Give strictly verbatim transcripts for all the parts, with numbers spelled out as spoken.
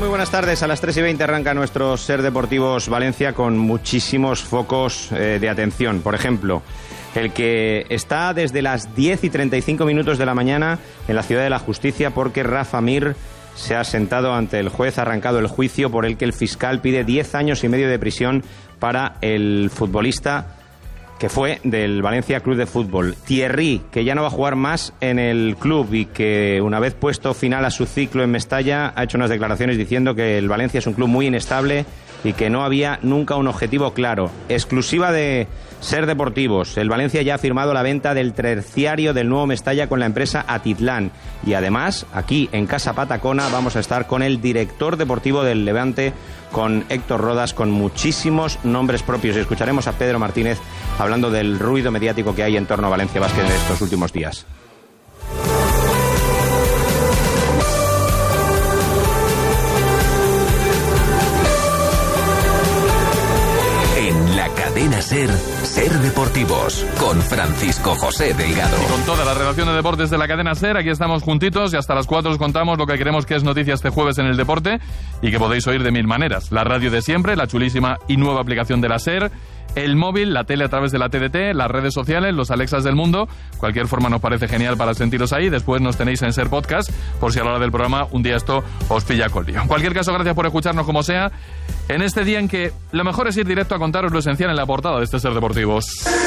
Muy buenas tardes. A las tres y veinte arranca nuestro Ser Deportivos Valencia con muchísimos focos eh, de atención. Por ejemplo, el que está desde las diez y treinta y cinco minutos de la mañana en la Ciudad de la Justicia porque Rafa Mir se ha sentado ante el juez, ha arrancado el juicio por el que el fiscal pide diez años y medio de prisión para el futbolista que fue del Valencia Club de Fútbol. Thierry, que ya no va a jugar más en el club y que una vez puesto final a su ciclo en Mestalla ha hecho unas declaraciones diciendo que el Valencia es un club muy inestable y que no había nunca un objetivo claro. Exclusiva de Ser Deportivos, el Valencia ya ha firmado la venta del terciario del nuevo Mestalla con la empresa Atitlán y además aquí en Casa Patacona vamos a estar con el director deportivo del Levante, con Héctor Rodas, con muchísimos nombres propios, y escucharemos a Pedro Martínez hablando del ruido mediático que hay en torno a Valencia Basket en estos últimos días. Cadena Ser, Ser Deportivos, con Francisco José Delgado. Y con toda la redacción de deportes de la Cadena Ser, aquí estamos juntitos y hasta las cuatro os contamos lo que queremos que es noticia este jueves en el deporte y que podéis oír de mil maneras. La radio de siempre, la chulísima y nueva aplicación de la Ser, el móvil, la tele a través de la T D T, las redes sociales, los Alexas del mundo. Cualquier forma nos parece genial para sentiros ahí. Después nos tenéis en Ser Podcast, por si a la hora del programa un día esto os pilla con lío. En cualquier caso, gracias por escucharnos como sea, en este día en que lo mejor es ir directo a contaros lo esencial en la portada de este Ser Deportivos.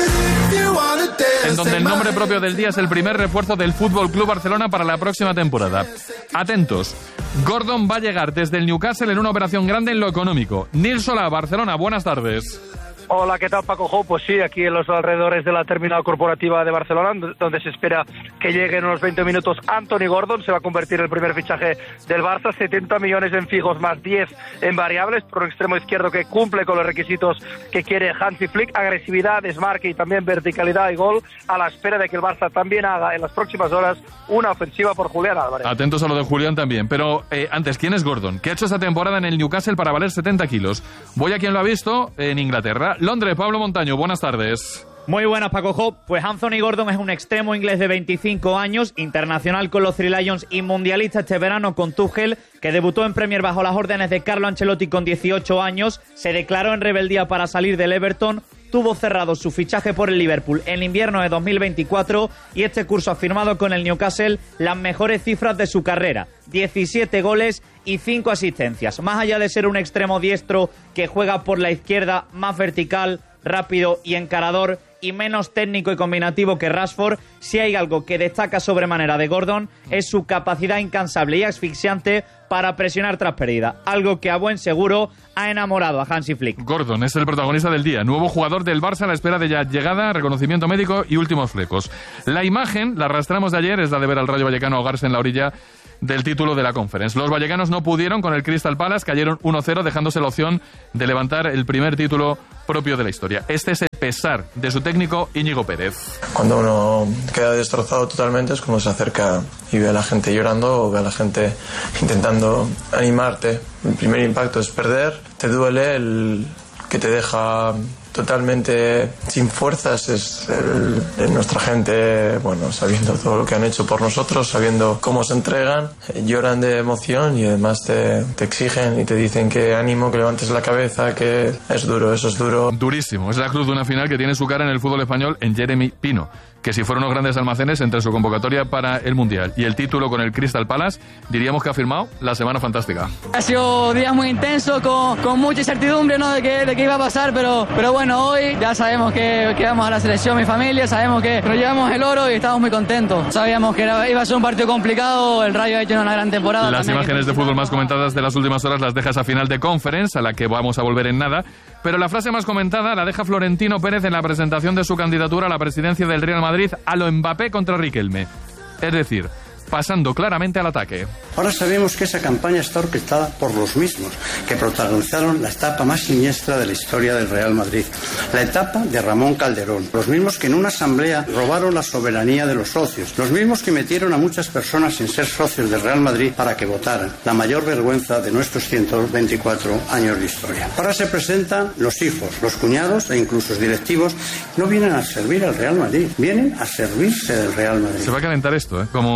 En donde el nombre propio del día es el primer refuerzo del Fútbol Club Barcelona para la próxima temporada. Atentos, Gordon va a llegar desde el Newcastle en una operación grande en lo económico. Nil Solà, Barcelona, buenas tardes. Hola, ¿qué tal, Paco Jo? Pues sí, aquí en los alrededores de la terminal corporativa de Barcelona, donde se espera que llegue en unos veinte minutos Anthony Gordon. Se va a convertir en el primer fichaje del Barça, setenta millones en fijos más diez en variables, por un extremo izquierdo que cumple con los requisitos que quiere Hansi Flick: agresividad, desmarque y también verticalidad y gol, a la espera de que el Barça también haga en las próximas horas una ofensiva por Julián Álvarez. Atentos a lo de Julián también, pero eh, antes, ¿quién es Gordon? ¿Qué ha hecho esta temporada en el Newcastle para valer setenta kilos? Voy a quien lo ha visto en Inglaterra. Londres, Pablo Montaño, buenas tardes. Muy buenas, Paco Jo. Pues Anthony Gordon es un extremo inglés de veinticinco años, internacional con los Three Lions y mundialista este verano con Tuchel, que debutó en Premier bajo las órdenes de Carlo Ancelotti con dieciocho años, se declaró en rebeldía para salir del Everton, tuvo cerrado su fichaje por el Liverpool en invierno de dos mil veinticuatro y este curso ha firmado con el Newcastle las mejores cifras de su carrera: diecisiete goles y cinco asistencias. Más allá de ser un extremo diestro que juega por la izquierda, más vertical, rápido y encarador y menos técnico y combinativo que Rashford, si hay algo que destaca sobremanera de Gordon es su capacidad incansable y asfixiante para presionar tras pérdida, algo que a buen seguro ha enamorado a Hansi Flick. Gordon es el protagonista del día, nuevo jugador del Barça a la espera de ya llegada, reconocimiento médico y últimos flecos. La imagen, la arrastramos de ayer, es la de ver al Rayo Vallecano ahogarse en la orilla del título de la Conference. Los vallecanos no pudieron con el Crystal Palace, cayeron uno cero, dejándose la opción de levantar el primer título propio de la historia. Este es el pesar de su técnico Íñigo Pérez. Cuando uno queda destrozado totalmente es cuando se acerca y ve a la gente llorando o ve a la gente intentando animarte. El primer impacto es perder, te duele, el que te deja totalmente sin fuerzas es el, el nuestra gente, bueno, sabiendo todo lo que han hecho por nosotros, sabiendo cómo se entregan, eh, lloran de emoción y además te, te exigen y te dicen que ánimo, que levantes la cabeza, que es duro, eso es duro. Durísimo, es la cruz de una final que tiene su cara en el fútbol español en Jeremy Pino, que si fueron unos grandes almacenes entre su convocatoria para el Mundial y el título con el Crystal Palace, diríamos que ha firmado la semana fantástica. Ha sido días muy intensos, con, con mucha incertidumbre, ¿no?, de qué de qué iba a pasar, pero, pero bueno, hoy ya sabemos que, que vamos a la selección, mi familia, sabemos que nos llevamos el oro y estamos muy contentos. Sabíamos que era, iba a ser un partido complicado, el Rayo ha hecho una gran temporada. Las imágenes de fútbol más comentadas de las últimas horas las deja esa final de Conference, a la que vamos a volver en nada, pero la frase más comentada la deja Florentino Pérez en la presentación de su candidatura a la presidencia del Real Madrid a lo Mbappé contra Riquelme. Es decir, pasando claramente al ataque. Ahora sabemos que esa campaña está orquestada por los mismos que protagonizaron la etapa más siniestra de la historia del Real Madrid, la etapa de Ramón Calderón, los mismos que en una asamblea robaron la soberanía de los socios, los mismos que metieron a muchas personas sin ser socios del Real Madrid para que votaran, la mayor vergüenza de nuestros ciento veinticuatro años de historia. Ahora se presentan los hijos, los cuñados e incluso los directivos, no vienen a servir al Real Madrid, vienen a servirse del Real Madrid. Se va a calentar esto, ¿eh? Como el verano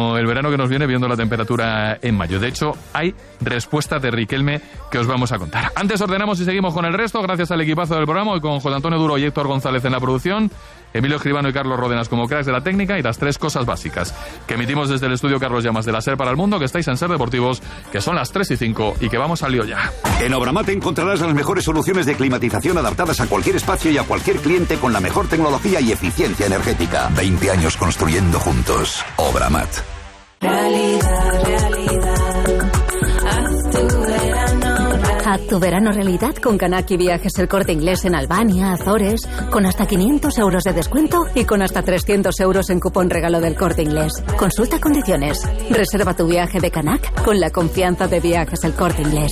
verano que nos viene viendo la temperatura en mayo. De hecho, hay respuesta de Riquelme que os vamos a contar. Antes ordenamos y seguimos con el resto, gracias al equipazo del programa, hoy con José Antonio Duro y Héctor González en la producción, Emilio Escribano y Carlos Ródenas como cracks de la técnica, y las tres cosas básicas que emitimos desde el estudio Carlos Llamas de la SER para el mundo, que estáis en SER Deportivos, que son las tres y cinco y que vamos al lío ya. En Obramat encontrarás las mejores soluciones de climatización adaptadas a cualquier espacio y a cualquier cliente con la mejor tecnología y eficiencia energética. veinte años construyendo juntos. Obramat. Realidad, realidad. Haz tu verano. Haz tu verano realidad con Kanaki Viajes El Corte Inglés en Albania, Azores, con hasta quinientos euros de descuento y con hasta trescientos euros en cupón regalo del Corte Inglés. Consulta condiciones. Reserva tu viaje de Kanak con la confianza de Viajes El Corte Inglés.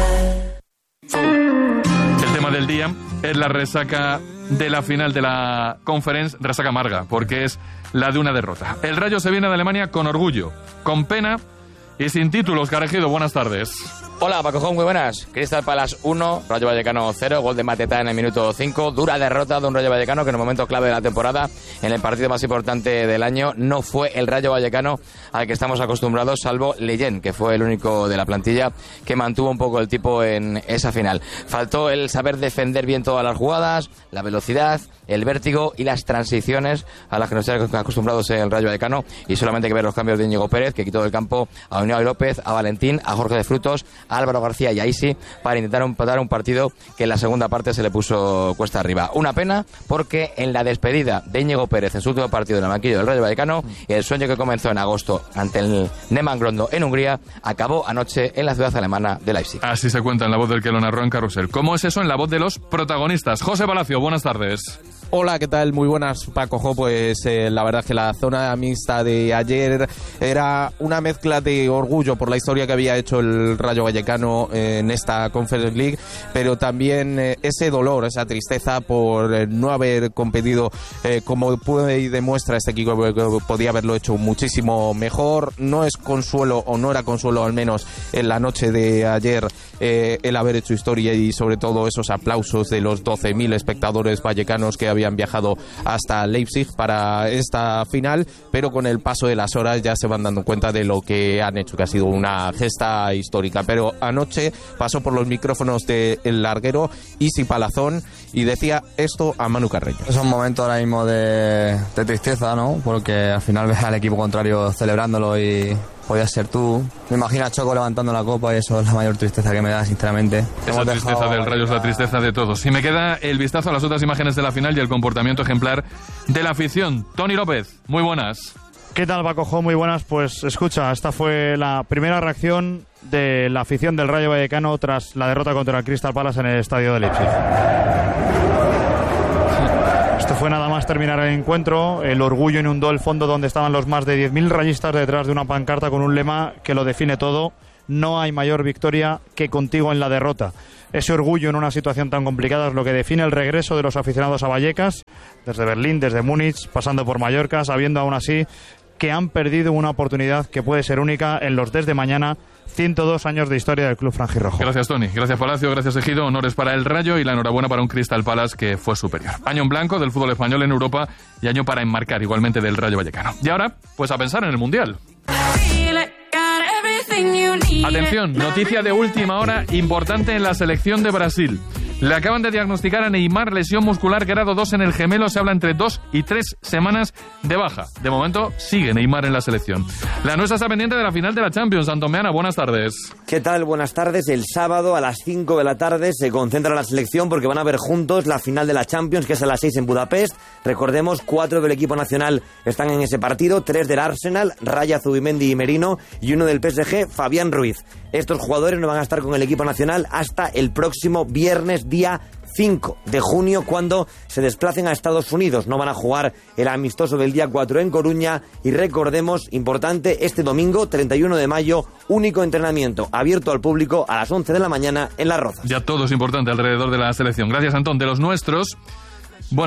El tema del día es la resaca de la final de la Conference, resaca amarga, porque es la de una derrota. El Rayo se viene de Alemania con orgullo, con pena y sin títulos. Carejido, buenas tardes. Hola, Paco, muy buenas. Crystal Palace uno, Rayo Vallecano cero, gol de Mateta en el minuto cinco. Dura derrota de un Rayo Vallecano que en el momento clave de la temporada, en el partido más importante del año, no fue el Rayo Vallecano al que estamos acostumbrados, salvo Leyen, que fue el único de la plantilla que mantuvo un poco el tipo en esa final. Faltó el saber defender bien todas las jugadas, la velocidad, el vértigo y las transiciones a las que nos estamos acostumbrados en el Rayo Vallecano, y solamente hay que ver los cambios de Íñigo Pérez, que quitó del campo a Unai López, a Valentín, a Jorge de Frutos, a Álvaro García y a Isi para intentar empatar un partido que en la segunda parte se le puso cuesta arriba. Una pena porque en la despedida de Íñigo Pérez en su último partido en el banquillo del Rayo Vallecano, el sueño que comenzó en agosto ante el Neman Grondo en Hungría acabó anoche en la ciudad alemana de Leipzig. Así se cuenta en la voz del que lo narró en Carrusel. ¿Cómo es eso en la voz de los protagonistas? José Palacio, buenas tardes. Hola, ¿qué tal? Muy buenas, Paco. Jo, pues eh, la verdad es que la zona mixta de ayer era una mezcla de orgullo por la historia que había hecho el Rayo Vallecano eh, en esta Conference League, pero también eh, ese dolor, esa tristeza por eh, no haber competido eh, como puede y demuestra este equipo, que podía haberlo hecho muchísimo mejor. No es consuelo, o no era consuelo al menos en la noche de ayer, eh, el haber hecho historia y sobre todo esos aplausos de los doce mil espectadores vallecanos que habían han viajado hasta Leipzig para esta final, pero con el paso de las horas ya se van dando cuenta de lo que han hecho, que ha sido una gesta histórica. Pero anoche pasó por los micrófonos del larguero Isi Palazón y decía esto a Manu Carreño. Es un momento ahora mismo de, de tristeza, ¿no? Porque al final ves al equipo contrario celebrándolo y podías ser tú. Me imagino a Choco levantando la copa y eso es la mayor tristeza que me da, sinceramente. Esa tristeza del Rayo es la tristeza de todos. Y me queda el vistazo a las otras imágenes de la final y el comportamiento ejemplar de la afición. Tony López, muy buenas. ¿Qué tal, Paco? Muy buenas. Pues escucha, esta fue la primera reacción de la afición del Rayo Vallecano tras la derrota contra el Crystal Palace en el estadio de Leipzig. Esto fue nada más terminar el encuentro. El orgullo inundó el fondo donde estaban los más de diez mil rayistas detrás de una pancarta con un lema que lo define todo: no hay mayor victoria que contigo en la derrota. Ese orgullo en una situación tan complicada es lo que define el regreso de los aficionados a Vallecas, desde Berlín, desde Múnich, pasando por Mallorca, sabiendo aún así que han perdido una oportunidad que puede ser única en los desde mañana ciento dos años de historia del club franjirrojo. Gracias, Tony. Gracias, Palacio. Gracias, Ejido. Honores para el Rayo y la enhorabuena para un Crystal Palace que fue superior. Año en blanco del fútbol español en Europa y año para enmarcar igualmente del Rayo Vallecano. Y ahora, pues a pensar en el Mundial. Atención, noticia de última hora importante en la selección de Brasil. Le acaban de diagnosticar a Neymar lesión muscular grado dos en el gemelo. Se habla entre dos y tres semanas de baja. De momento sigue Neymar en la selección. La nuestra está pendiente de la final de la Champions. Antomeana, buenas tardes. ¿Qué tal? Buenas tardes. El sábado a las cinco de la tarde se concentra la selección porque van a ver juntos la final de la Champions, que es a las seis en Budapest. Recordemos, cuatro del equipo nacional están en ese partido, tres del Arsenal, Raya, Zubimendi y Merino, y uno del P S G, Fabián Ruiz. Estos jugadores no van a estar con el equipo nacional hasta el próximo viernes, día cinco de junio, cuando se desplacen a Estados Unidos. No van a jugar el amistoso del día cuatro en Coruña. Y recordemos, importante, este domingo, treinta y uno de mayo, único entrenamiento abierto al público a las once de la mañana en Las Rozas. Ya todo es importante alrededor de la selección. Gracias, Antón. De los nuestros, bueno,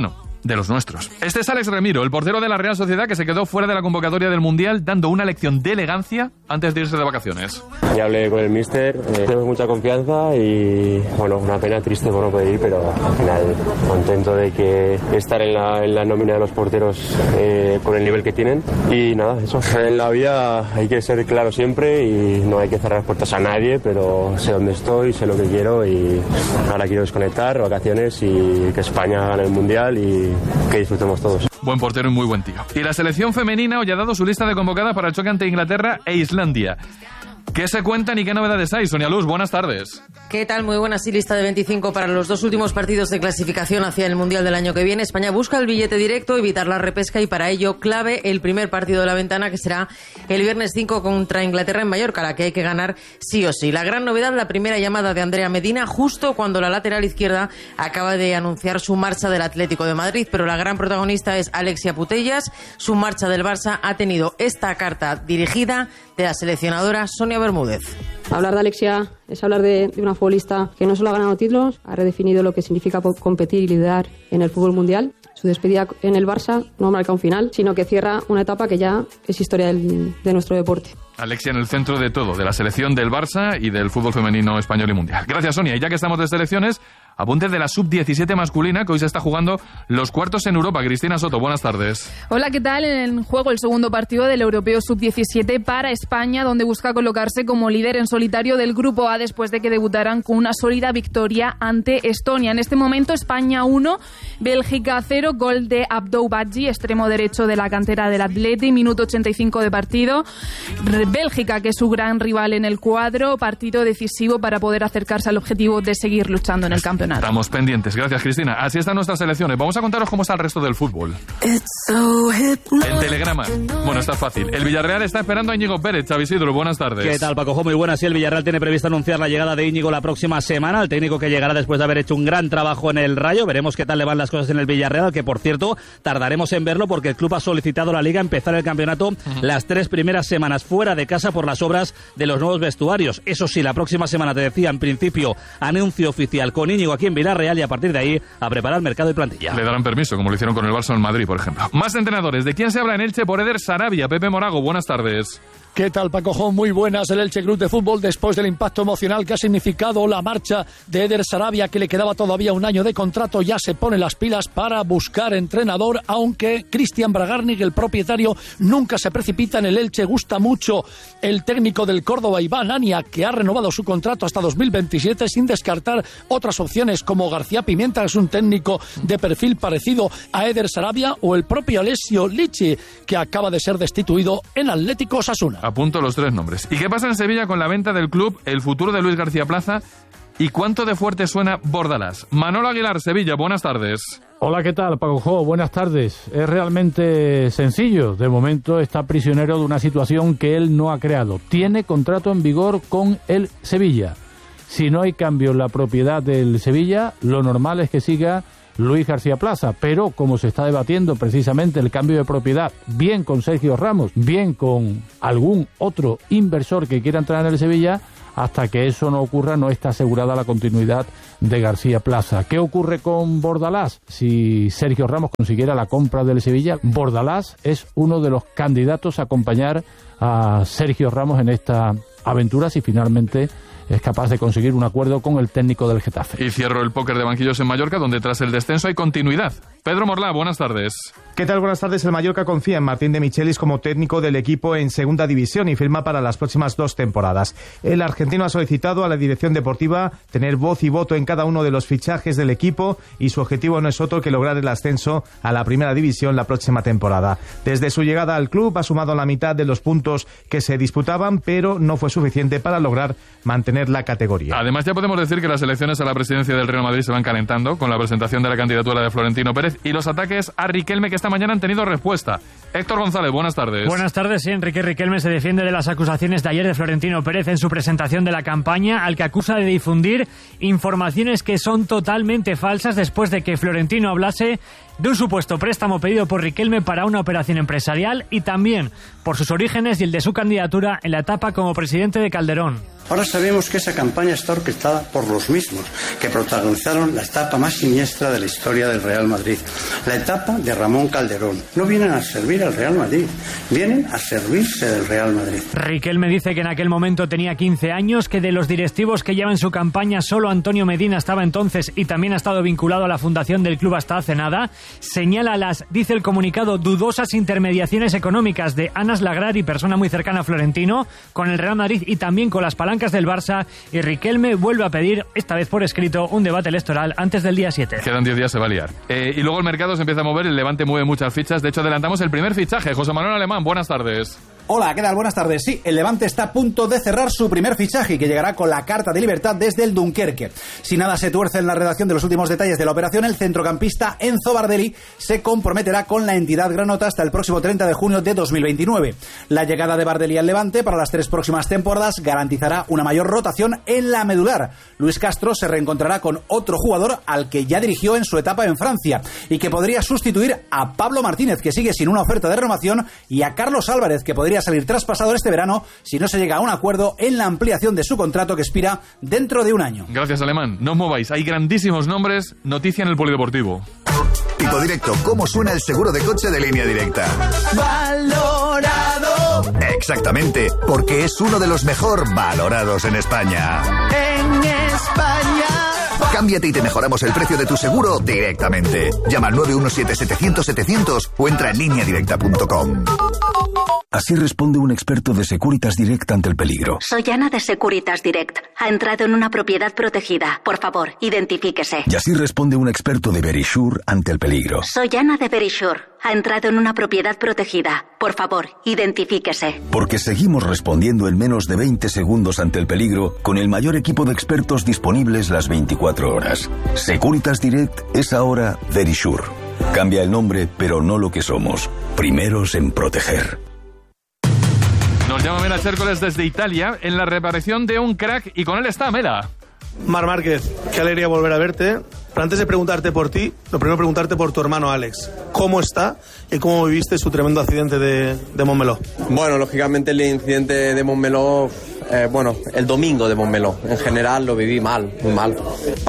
de los nuestros. Este es Alex Remiro, el portero de la Real Sociedad, que se quedó fuera de la convocatoria del Mundial, dando una lección de elegancia antes de irse de vacaciones. Ya hablé con el míster, eh, tenemos mucha confianza y, bueno, una pena triste por no poder ir, pero al final contento de que estar en la, en la nómina de los porteros eh, con el nivel que tienen. Y nada, eso. En la vida hay que ser claro siempre y no hay que cerrar las puertas a nadie, pero sé dónde estoy, sé lo que quiero y ahora quiero desconectar, vacaciones y que España gane el Mundial y que disfrutemos todos. Buen portero y muy buen tío. Y la selección femenina hoy ha dado su lista de convocadas para el choque ante Inglaterra e Islandia. ¿Qué se cuentan y qué novedades hay? Sonia Luz, buenas tardes. ¿Qué tal? Muy buena, sí, lista de veinticinco para los dos últimos partidos de clasificación hacia el Mundial del año que viene. España busca el billete directo, evitar la repesca y para ello clave el primer partido de la ventana, que será el viernes cinco contra Inglaterra en Mallorca, la que hay que ganar sí o sí. La gran novedad, la primera llamada de Andrea Medina justo cuando la lateral izquierda acaba de anunciar su marcha del Atlético de Madrid, pero la gran protagonista es Alexia Putellas. Su marcha del Barça ha tenido esta carta dirigida de la seleccionadora Sonia Bermúdez. Hablar de Alexia es hablar de, de una futbolista que no solo ha ganado títulos, ha redefinido lo que significa competir y liderar en el fútbol mundial. Su despedida en el Barça no marca un final, sino que cierra una etapa que ya es historia del, de nuestro deporte. Alexia en el centro de todo, de la selección del Barça y del fútbol femenino español y mundial. Gracias, Sonia. Y ya que estamos de selecciones, apuntes de la sub diecisiete masculina, que hoy se está jugando los cuartos en Europa. Cristina Soto, buenas tardes. Hola, ¿qué tal? En juego el segundo partido del Europeo sub diecisiete para España, donde busca colocarse como líder en solitario del Grupo A después de que debutaran con una sólida victoria ante Estonia. En este momento, España uno, Bélgica cero, gol de Abdou Badji, extremo derecho de la cantera del Atleti, minuto ochenta y cinco de partido. Bélgica, que es su gran rival en el cuadro, partido decisivo para poder acercarse al objetivo de seguir luchando en el campeonato. Estamos pendientes. Gracias, Cristina. Así están nuestras selecciones. Vamos a contaros cómo está el resto del fútbol. El telegrama. Bueno, está fácil. El Villarreal está esperando a Íñigo Pérez. Xavi Isidro, buenas tardes. ¿Qué tal, Paco? Muy buenas. Sí, el Villarreal tiene previsto anunciar la llegada de Íñigo la próxima semana. El técnico que llegará después de haber hecho un gran trabajo en el Rayo. Veremos qué tal le van las cosas en el Villarreal, que por cierto, tardaremos en verlo porque el club ha solicitado a la Liga empezar el campeonato uh-huh. las tres primeras semanas fuera de casa por las obras de los nuevos vestuarios. Eso sí, la próxima semana, te decía, en principio, anuncio oficial con Íñigo aquí en Villarreal y a partir de ahí a preparar mercado y plantilla. Le darán permiso, como lo hicieron con el Barça en Madrid, por ejemplo. Más entrenadores. ¿De quién se habla en Elche? Por Eder Sarabia. Pepe Morago, buenas tardes. ¿Qué tal, Paco Jón? Muy buenas. El Elche Club de Fútbol, después del impacto emocional que ha significado la marcha de Eder Sarabia, que le quedaba todavía un año de contrato, ya se pone las pilas para buscar entrenador, aunque Cristian Bragarnik, el propietario, nunca se precipita en el Elche. Gusta mucho el técnico del Córdoba, Iván Ania, que ha renovado su contrato hasta dos mil veintisiete, sin descartar otras opciones como García Pimienta, que es un técnico de perfil parecido a Eder Sarabia, o el propio Alessio Lichi, que acaba de ser destituido en Atlético Osasuna. Apunto los tres nombres. ¿Y qué pasa en Sevilla con la venta del club, el futuro de Luis García Plaza y cuánto de fuerte suena Bordalás? Manolo Aguilar, Sevilla, buenas tardes. Hola, ¿qué tal, Paco Jo? Buenas tardes. Es realmente sencillo. De momento está prisionero de una situación que él no ha creado. Tiene contrato en vigor con el Sevilla. Si no hay cambio en la propiedad del Sevilla, lo normal es que siga Luis García Plaza, pero como se está debatiendo precisamente el cambio de propiedad, bien con Sergio Ramos, bien con algún otro inversor que quiera entrar en el Sevilla, hasta que eso no ocurra no está asegurada la continuidad de García Plaza. ¿Qué ocurre con Bordalás? Si Sergio Ramos consiguiera la compra del Sevilla, Bordalás es uno de los candidatos a acompañar a Sergio Ramos en esta aventura si finalmente es capaz de conseguir un acuerdo con el técnico del Getafe. Y cierro el póker de banquillos en Mallorca, donde tras el descenso hay continuidad. Pedro Morlá, buenas tardes. ¿Qué tal? Buenas tardes. El Mallorca confía en Martín de Michelis como técnico del equipo en segunda división y firma para las próximas dos temporadas. El argentino ha solicitado a la dirección deportiva tener voz y voto en cada uno de los fichajes del equipo y su objetivo no es otro que lograr el ascenso a la primera división la próxima temporada. Desde su llegada al club ha sumado la mitad de los puntos que se disputaban, pero no fue suficiente para lograr mantener la categoría. Además, ya podemos decir que las elecciones a la presidencia del Real Madrid se van calentando con la presentación de la candidatura de Florentino Pérez y los ataques a Riquelme, que esta mañana han tenido respuesta. Héctor González, buenas tardes. Buenas tardes. Sí, Enrique Riquelme se defiende de las acusaciones de ayer de Florentino Pérez en su presentación de la campaña, al que acusa de difundir informaciones que son totalmente falsas después de que Florentino hablase de un supuesto préstamo pedido por Riquelme para una operación empresarial y también por sus orígenes y el de su candidatura en la etapa como presidente de Calderón. Ahora sabemos que esa campaña está orquestada por los mismos que protagonizaron la etapa más siniestra de la historia del Real Madrid, la etapa de Ramón Calderón. No vienen a servir al Real Madrid, vienen a servirse del Real Madrid. Riquelme dice que en aquel momento tenía quince años, que de los directivos que llevan su campaña solo Antonio Medina estaba entonces y también ha estado vinculado a la fundación del club hasta hace nada. Señala las, dice el comunicado, dudosas intermediaciones económicas de Anas Lagrari, persona muy cercana a Florentino, con el Real Madrid y también con las palancas del Barça, y Riquelme vuelve a pedir, esta vez por escrito, un debate electoral antes del día siete. Quedan diez días, se va a liar. Eh, y luego el mercado se empieza a mover, el Levante mueve muchas fichas, de hecho adelantamos el primer fichaje. José Manuel Alemán, buenas tardes. Hola, ¿qué tal? Buenas tardes. Sí, el Levante está a punto de cerrar su primer fichaje, que llegará con la carta de libertad desde el Dunkerque. Si nada se tuerce en la redacción de los últimos detalles de la operación, el centrocampista Enzo Bardelli se comprometerá con la entidad granota hasta el próximo treinta de junio de dos mil veintinueve. La llegada de Bardelli al Levante para las tres próximas temporadas garantizará una mayor rotación en la medular. Luis Castro se reencontrará con otro jugador al que ya dirigió en su etapa en Francia y que podría sustituir a Pablo Martínez, que sigue sin una oferta de renovación, y a Carlos Álvarez, que podría salir traspasado este verano si no se llega a un acuerdo en la ampliación de su contrato que expira dentro de un año. Gracias, Alemán. No os mováis, hay grandísimos nombres. Noticia en el Polideportivo. Tipo Directo, ¿cómo suena el seguro de coche de Línea Directa? Valorado. Exactamente, porque es uno de los mejor valorados en España. En España. Cámbiate y te mejoramos el precio de tu seguro directamente. Llama al nueve uno siete, setecientos, setecientos o entra en línea directa punto com. Así responde un experto de Securitas Direct ante el peligro. Soy Ana de Securitas Direct. Ha entrado en una propiedad protegida. Por favor, identifíquese. Y así responde un experto de Verisure ante el peligro. Soy Ana de Verisure. Ha entrado en una propiedad protegida. Por favor, identifíquese. Porque seguimos respondiendo en menos de veinte segundos ante el peligro con el mayor equipo de expertos disponibles las veinticuatro horas. Securitas Direct es ahora Verisure. Cambia el nombre, pero no lo que somos. Primeros en proteger. Nos llama Mela Chércoles desde Italia en la reaparición de un crack y con él está Mela. Mar Márquez, qué alegría volver a verte. Pero antes de preguntarte por ti, lo primero preguntarte por tu hermano Alex. ¿Cómo está y cómo viviste su tremendo accidente de, de Montmeló? Bueno, lógicamente el incidente de Montmeló, eh, bueno, el domingo de Montmeló, en general lo viví mal, muy mal.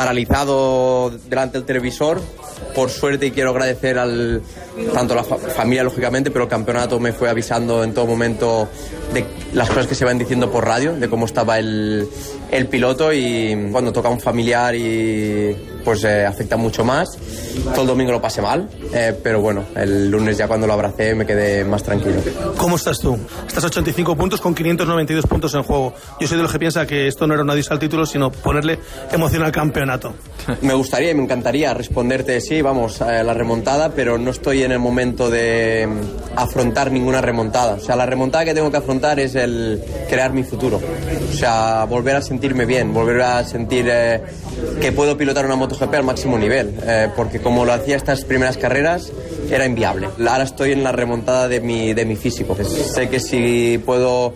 Paralizado delante del televisor. Por suerte, y quiero agradecer al tanto a la fa- familia, lógicamente, pero el campeonato me fue avisando en todo momento de las cosas que se van diciendo por radio, de cómo estaba el, el piloto, y cuando toca a un familiar y pues eh, afecta mucho más. Todo el domingo lo pasé mal, eh, pero bueno, el lunes ya cuando lo abracé me quedé más tranquilo. ¿Cómo estás tú? Estás a ochenta y cinco puntos con quinientos noventa y dos puntos en juego. Yo soy de los que piensa que esto no era un adiós al título, sino ponerle emoción al campeonato. Me gustaría y me encantaría responderte sí, vamos, a la remontada, pero no estoy en el momento de afrontar ninguna remontada. O sea, la remontada que tengo que afrontar es el crear mi futuro. O sea, volver a sentirme bien, volver a sentir eh, que puedo pilotar una MotoGP al máximo nivel, eh, porque como lo hacía estas primeras carreras, era inviable. Ahora estoy en la remontada de mi, de mi físico. Sé que si puedo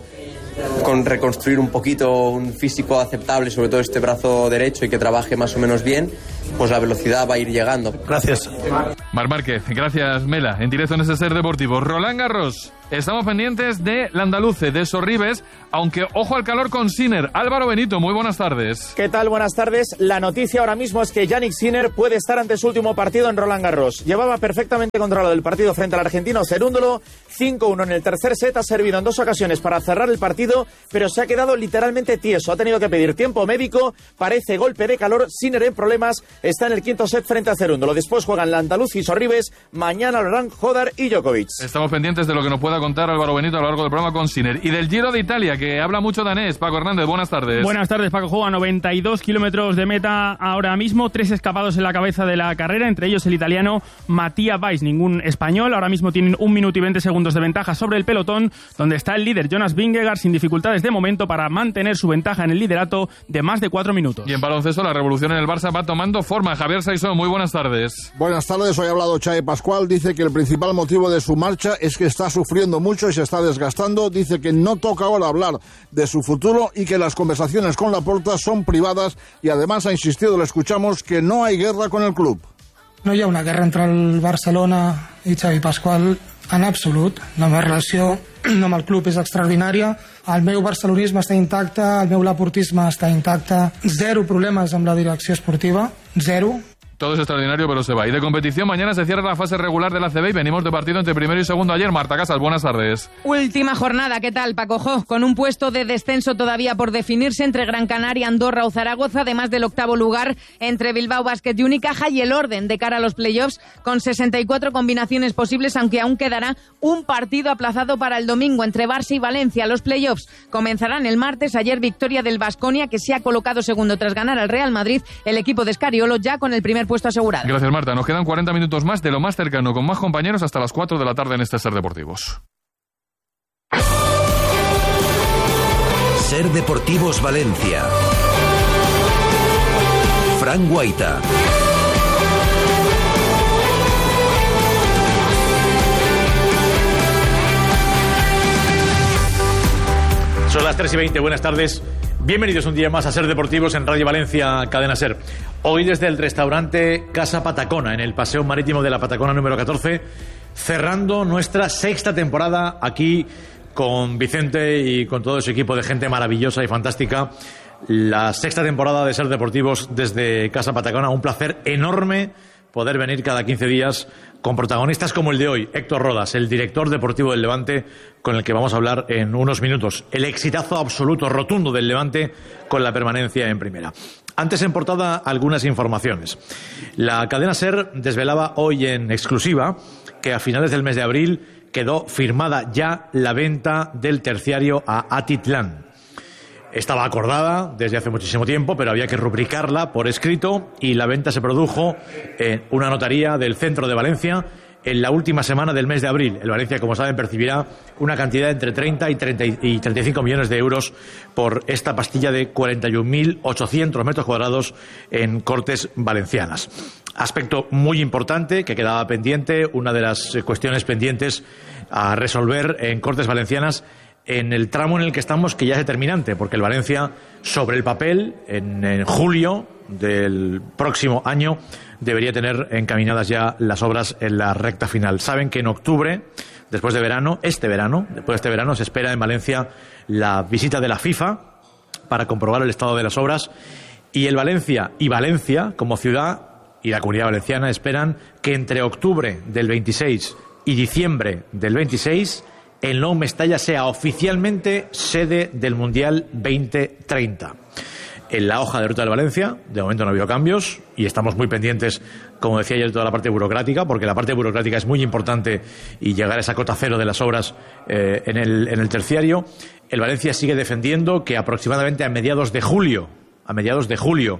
con reconstruir un poquito un físico aceptable, sobre todo este brazo derecho, y que trabaje más o menos bien, pues la velocidad va a ir llegando. Gracias. Mar Márquez, gracias Mela. En directo en ese Ser Deportivo. Roland Garros. Estamos pendientes de Landaluce, de Sorribes, aunque ojo al calor con Sinner. Álvaro Benito, muy buenas tardes. ¿Qué tal? Buenas tardes. La noticia ahora mismo es que Jannik Sinner puede estar ante su último partido en Roland Garros. Llevaba perfectamente controlado el partido frente al argentino Cerúndolo. cinco uno en el tercer set. Ha servido en dos ocasiones para cerrar el partido, pero se ha quedado literalmente tieso. Ha tenido que pedir tiempo médico. Parece golpe de calor. Sinner en problemas. Está en el quinto set frente a Cerúndolo. Después juegan Landaluce y Sorribes. Mañana lo harán Hodar y Djokovic. Estamos pendientes de lo que nos pueda contar Álvaro Benito a lo largo del programa con Sinner. Y del Giro de Italia, que habla mucho danés. Paco Hernández, buenas tardes. Buenas tardes, Paco. Juega a noventa y dos kilómetros de meta ahora mismo. Tres escapados en la cabeza de la carrera, entre ellos el italiano Mattia Weiss, ningún español. Ahora mismo tienen un minuto y veinte segundos de ventaja sobre el pelotón, donde está el líder Jonas Vingegaard sin dificultades de momento para mantener su ventaja en el liderato de más de cuatro minutos. Y en baloncesto, la revolución en el Barça va tomando forma. Javier Saizó, muy buenas tardes. Buenas tardes, hoy ha hablado Xavi Pascual. Dice que el principal motivo de su marcha es que está sufriendo mucho y se está desgastando. Dice que no toca ahora hablar de su futuro y que las conversaciones con Laporta son privadas, y además ha insistido, lo escuchamos, que no hay guerra con el club. No hi ha una guerra entre el Barcelona i Xavi Pascual. en absolut. La meva relació amb el club és extraordinària. El meu barcelonisme està intacte, el meu laportisme està intacte. Zero problemes amb la direcció esportiva, zero. Todo es extraordinario, pero se va. Y de competición, mañana se cierra la fase regular de la A C B y venimos de partido entre primero y segundo ayer. Marta Casas, buenas tardes. Última jornada, ¿qué tal, Paco Jo? Con un puesto de descenso todavía por definirse entre Gran Canaria, Andorra o Zaragoza, además del octavo lugar entre Bilbao Basket y Unicaja, y el orden de cara a los playoffs con sesenta y cuatro combinaciones posibles, aunque aún quedará un partido aplazado para el domingo entre Barça y Valencia. Los playoffs comenzarán el martes. Ayer victoria del Baskonia, que se ha colocado segundo tras ganar al Real Madrid. El equipo de Scariolo ya con el primer puesto asegurado. Gracias, Marta. Nos quedan cuarenta minutos más de lo más cercano, con más compañeros hasta las cuatro de la tarde en este Ser Deportivos. Ser Deportivos Valencia. Fran Guaita. Son las tres y veinte, buenas tardes. Bienvenidos un día más a Ser Deportivos en Radio Valencia, Cadena Ser. Hoy desde el restaurante Casa Patacona, en el Paseo Marítimo de la Patacona número catorce, cerrando nuestra sexta temporada aquí con Vicente y con todo su equipo de gente maravillosa y fantástica. La sexta temporada de Ser Deportivos desde Casa Patacona. Un placer enorme poder venir cada quince días con protagonistas como el de hoy, Héctor Rodas, el director deportivo del Levante, con el que vamos a hablar en unos minutos. El exitazo absoluto, rotundo del Levante con la permanencia en primera. Antes en portada, algunas informaciones. La cadena SER desvelaba hoy en exclusiva que a finales del mes de abril quedó firmada ya la venta del terciario a Atitlán. Estaba acordada desde hace muchísimo tiempo, pero había que rubricarla por escrito y la venta se produjo en una notaría del centro de Valencia en la última semana del mes de abril. El Valencia, como saben, percibirá una cantidad entre treinta y treinta y treinta y cinco millones de euros por esta pastilla de cuarenta y un mil ochocientos metros cuadrados en Cortes Valencianas. Aspecto muy importante que quedaba pendiente, una de las cuestiones pendientes a resolver en Cortes Valencianas en el tramo en el que estamos, que ya es determinante, porque el Valencia, sobre el papel, en, en julio del próximo año, debería tener encaminadas ya las obras en la recta final. Saben que en octubre, después de verano, este verano, después de este verano, se espera en Valencia la visita de la FIFA para comprobar el estado de las obras, y el Valencia y Valencia, como ciudad, y la Comunidad Valenciana, esperan que entre octubre del veintiséis y diciembre del veintiséis el Nou Mestalla sea oficialmente sede del Mundial veinte treinta. En la hoja de ruta del Valencia, de momento no ha habido cambios y estamos muy pendientes, como decía ayer, de toda la parte burocrática, porque la parte burocrática es muy importante y llegar a esa cota cero de las obras eh, en, el, en el terciario. El Valencia sigue defendiendo que aproximadamente a mediados de julio, a mediados de julio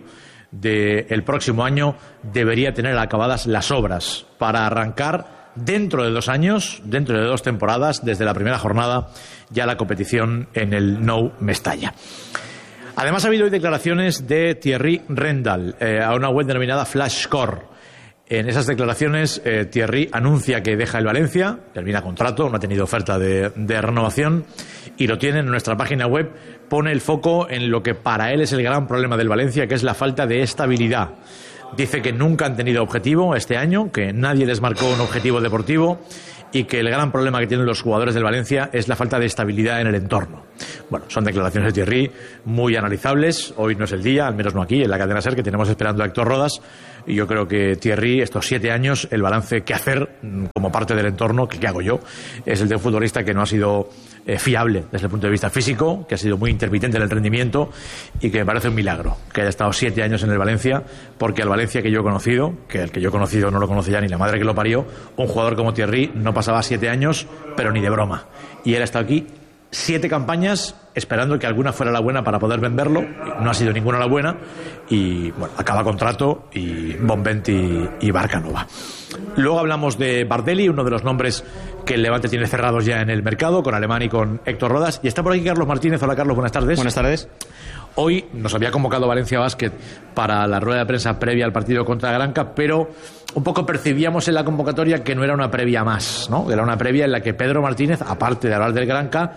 del próximo año debería tener acabadas las obras para arrancar dentro de dos años, dentro de dos temporadas, desde la primera jornada, ya la competición en el Nou Mestalla. Además, ha habido hoy declaraciones de Thierry Rendal eh, a una web denominada Flashscore. En esas declaraciones, eh, Thierry anuncia que deja el Valencia, termina contrato, no ha tenido oferta de, de renovación, y lo tiene en nuestra página web. Pone el foco en lo que para él es el gran problema del Valencia, que es la falta de estabilidad. Dice que nunca han tenido objetivo este año, que nadie les marcó un objetivo deportivo y que el gran problema que tienen los jugadores del Valencia es la falta de estabilidad en el entorno. Bueno, son declaraciones de Thierry muy analizables. Hoy no es el día, al menos no aquí, en la cadena SER, que tenemos esperando a Héctor Rodas. Y yo creo que Thierry, estos siete años, el balance que hacer como parte del entorno, que qué hago yo, es el de un futbolista que no ha sido eh, fiable desde el punto de vista físico, que ha sido muy intermitente en el rendimiento y que me parece un milagro que haya estado siete años en el Valencia, porque el Valencia que yo he conocido, que el que yo he conocido no lo conoce ya ni la madre que lo parió, un jugador como Thierry no pasaba siete años, pero ni de broma. Y él ha estado aquí siete campañas esperando que alguna fuera la buena para poder venderlo. No ha sido ninguna la buena y bueno, acaba contrato y Bonvent y, y Barca Nova. Luego hablamos de Bardelli, uno de los nombres que el Levante tiene cerrados ya en el mercado, con Alemán y con Héctor Rodas. Y está por aquí Carlos Martínez. Hola Carlos, buenas tardes. Buenas tardes. Hoy nos había convocado Valencia Basket para la rueda de prensa previa al partido contra Granca, pero un poco percibíamos en la convocatoria que no era una previa más, ¿no? Era una previa en la que Pedro Martínez, aparte de hablar del Granca,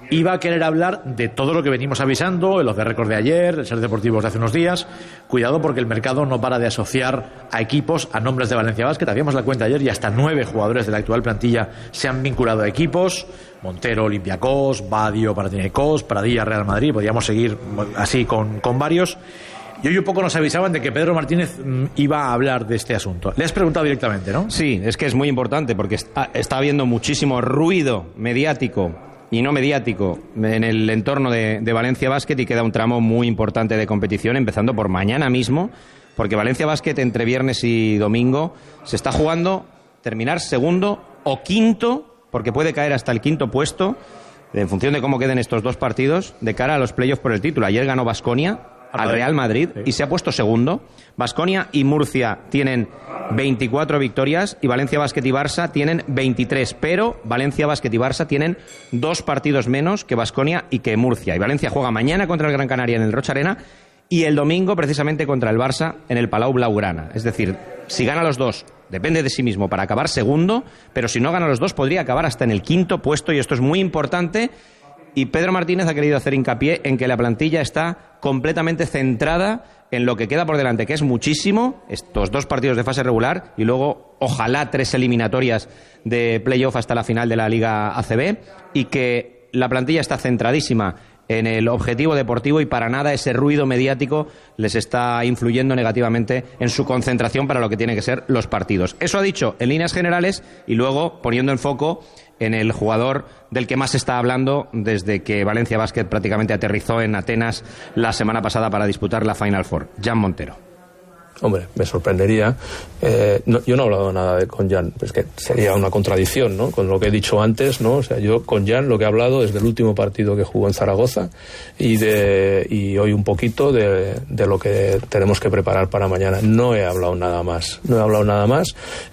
iba a querer hablar de todo lo que venimos avisando, el off the record de ayer, el Ser Deportivos de hace unos días. Cuidado, porque el mercado no para de asociar a equipos a nombres de Valencia Basket. Hacíamos la cuenta ayer y hasta nueve jugadores de la actual plantilla se han vinculado a equipos. Montero, Olympiacos, Badio, Panathinaikos, Pradilla, Real Madrid. Podríamos seguir así con, con varios. Y hoy un poco nos avisaban de que Pedro Martínez mm, iba a hablar de este asunto. Le has preguntado directamente, ¿no? Sí, es que es muy importante porque está, está habiendo muchísimo ruido mediático y no mediático en el entorno de, de Valencia Basket, y queda un tramo muy importante de competición, empezando por mañana mismo, porque Valencia Basket entre viernes y domingo se está jugando terminar segundo o quinto, porque puede caer hasta el quinto puesto en función de cómo queden estos dos partidos de cara a los playoffs por el título. Ayer ganó Baskonia al Real Madrid y se ha puesto segundo. Baskonia y Murcia tienen veinticuatro victorias y Valencia Basket y Barça tienen veintitrés, pero Valencia Basket y Barça tienen dos partidos menos que Baskonia y que Murcia. Y Valencia juega mañana contra el Gran Canaria en el Rocha Arena y el domingo precisamente contra el Barça en el Palau Blaugrana. Es decir, si gana los dos, depende de sí mismo para acabar segundo, pero si no gana los dos podría acabar hasta en el quinto puesto, y esto es muy importante. Y Pedro Martínez ha querido hacer hincapié en que la plantilla está completamente centrada en lo que queda por delante, que es muchísimo, estos dos partidos de fase regular y luego ojalá tres eliminatorias de playoff hasta la final de la Liga A C B, y que la plantilla está centradísima en el objetivo deportivo y para nada ese ruido mediático les está influyendo negativamente en su concentración para lo que tienen que ser los partidos. Eso ha dicho en líneas generales, y luego poniendo el foco en el jugador del que más se está hablando desde que Valencia Basket prácticamente aterrizó en Atenas la semana pasada para disputar la Final Four, Jan Montero. Hombre, me sorprendería. Eh, no, yo no he hablado nada de, con Jan, es que sería una contradicción, ¿no? Con lo que he dicho antes, ¿no? O sea, yo con Jan lo que he hablado es del último partido que jugó en Zaragoza y de y hoy un poquito de, de lo que tenemos que preparar para mañana. No he hablado nada más. No he hablado nada más.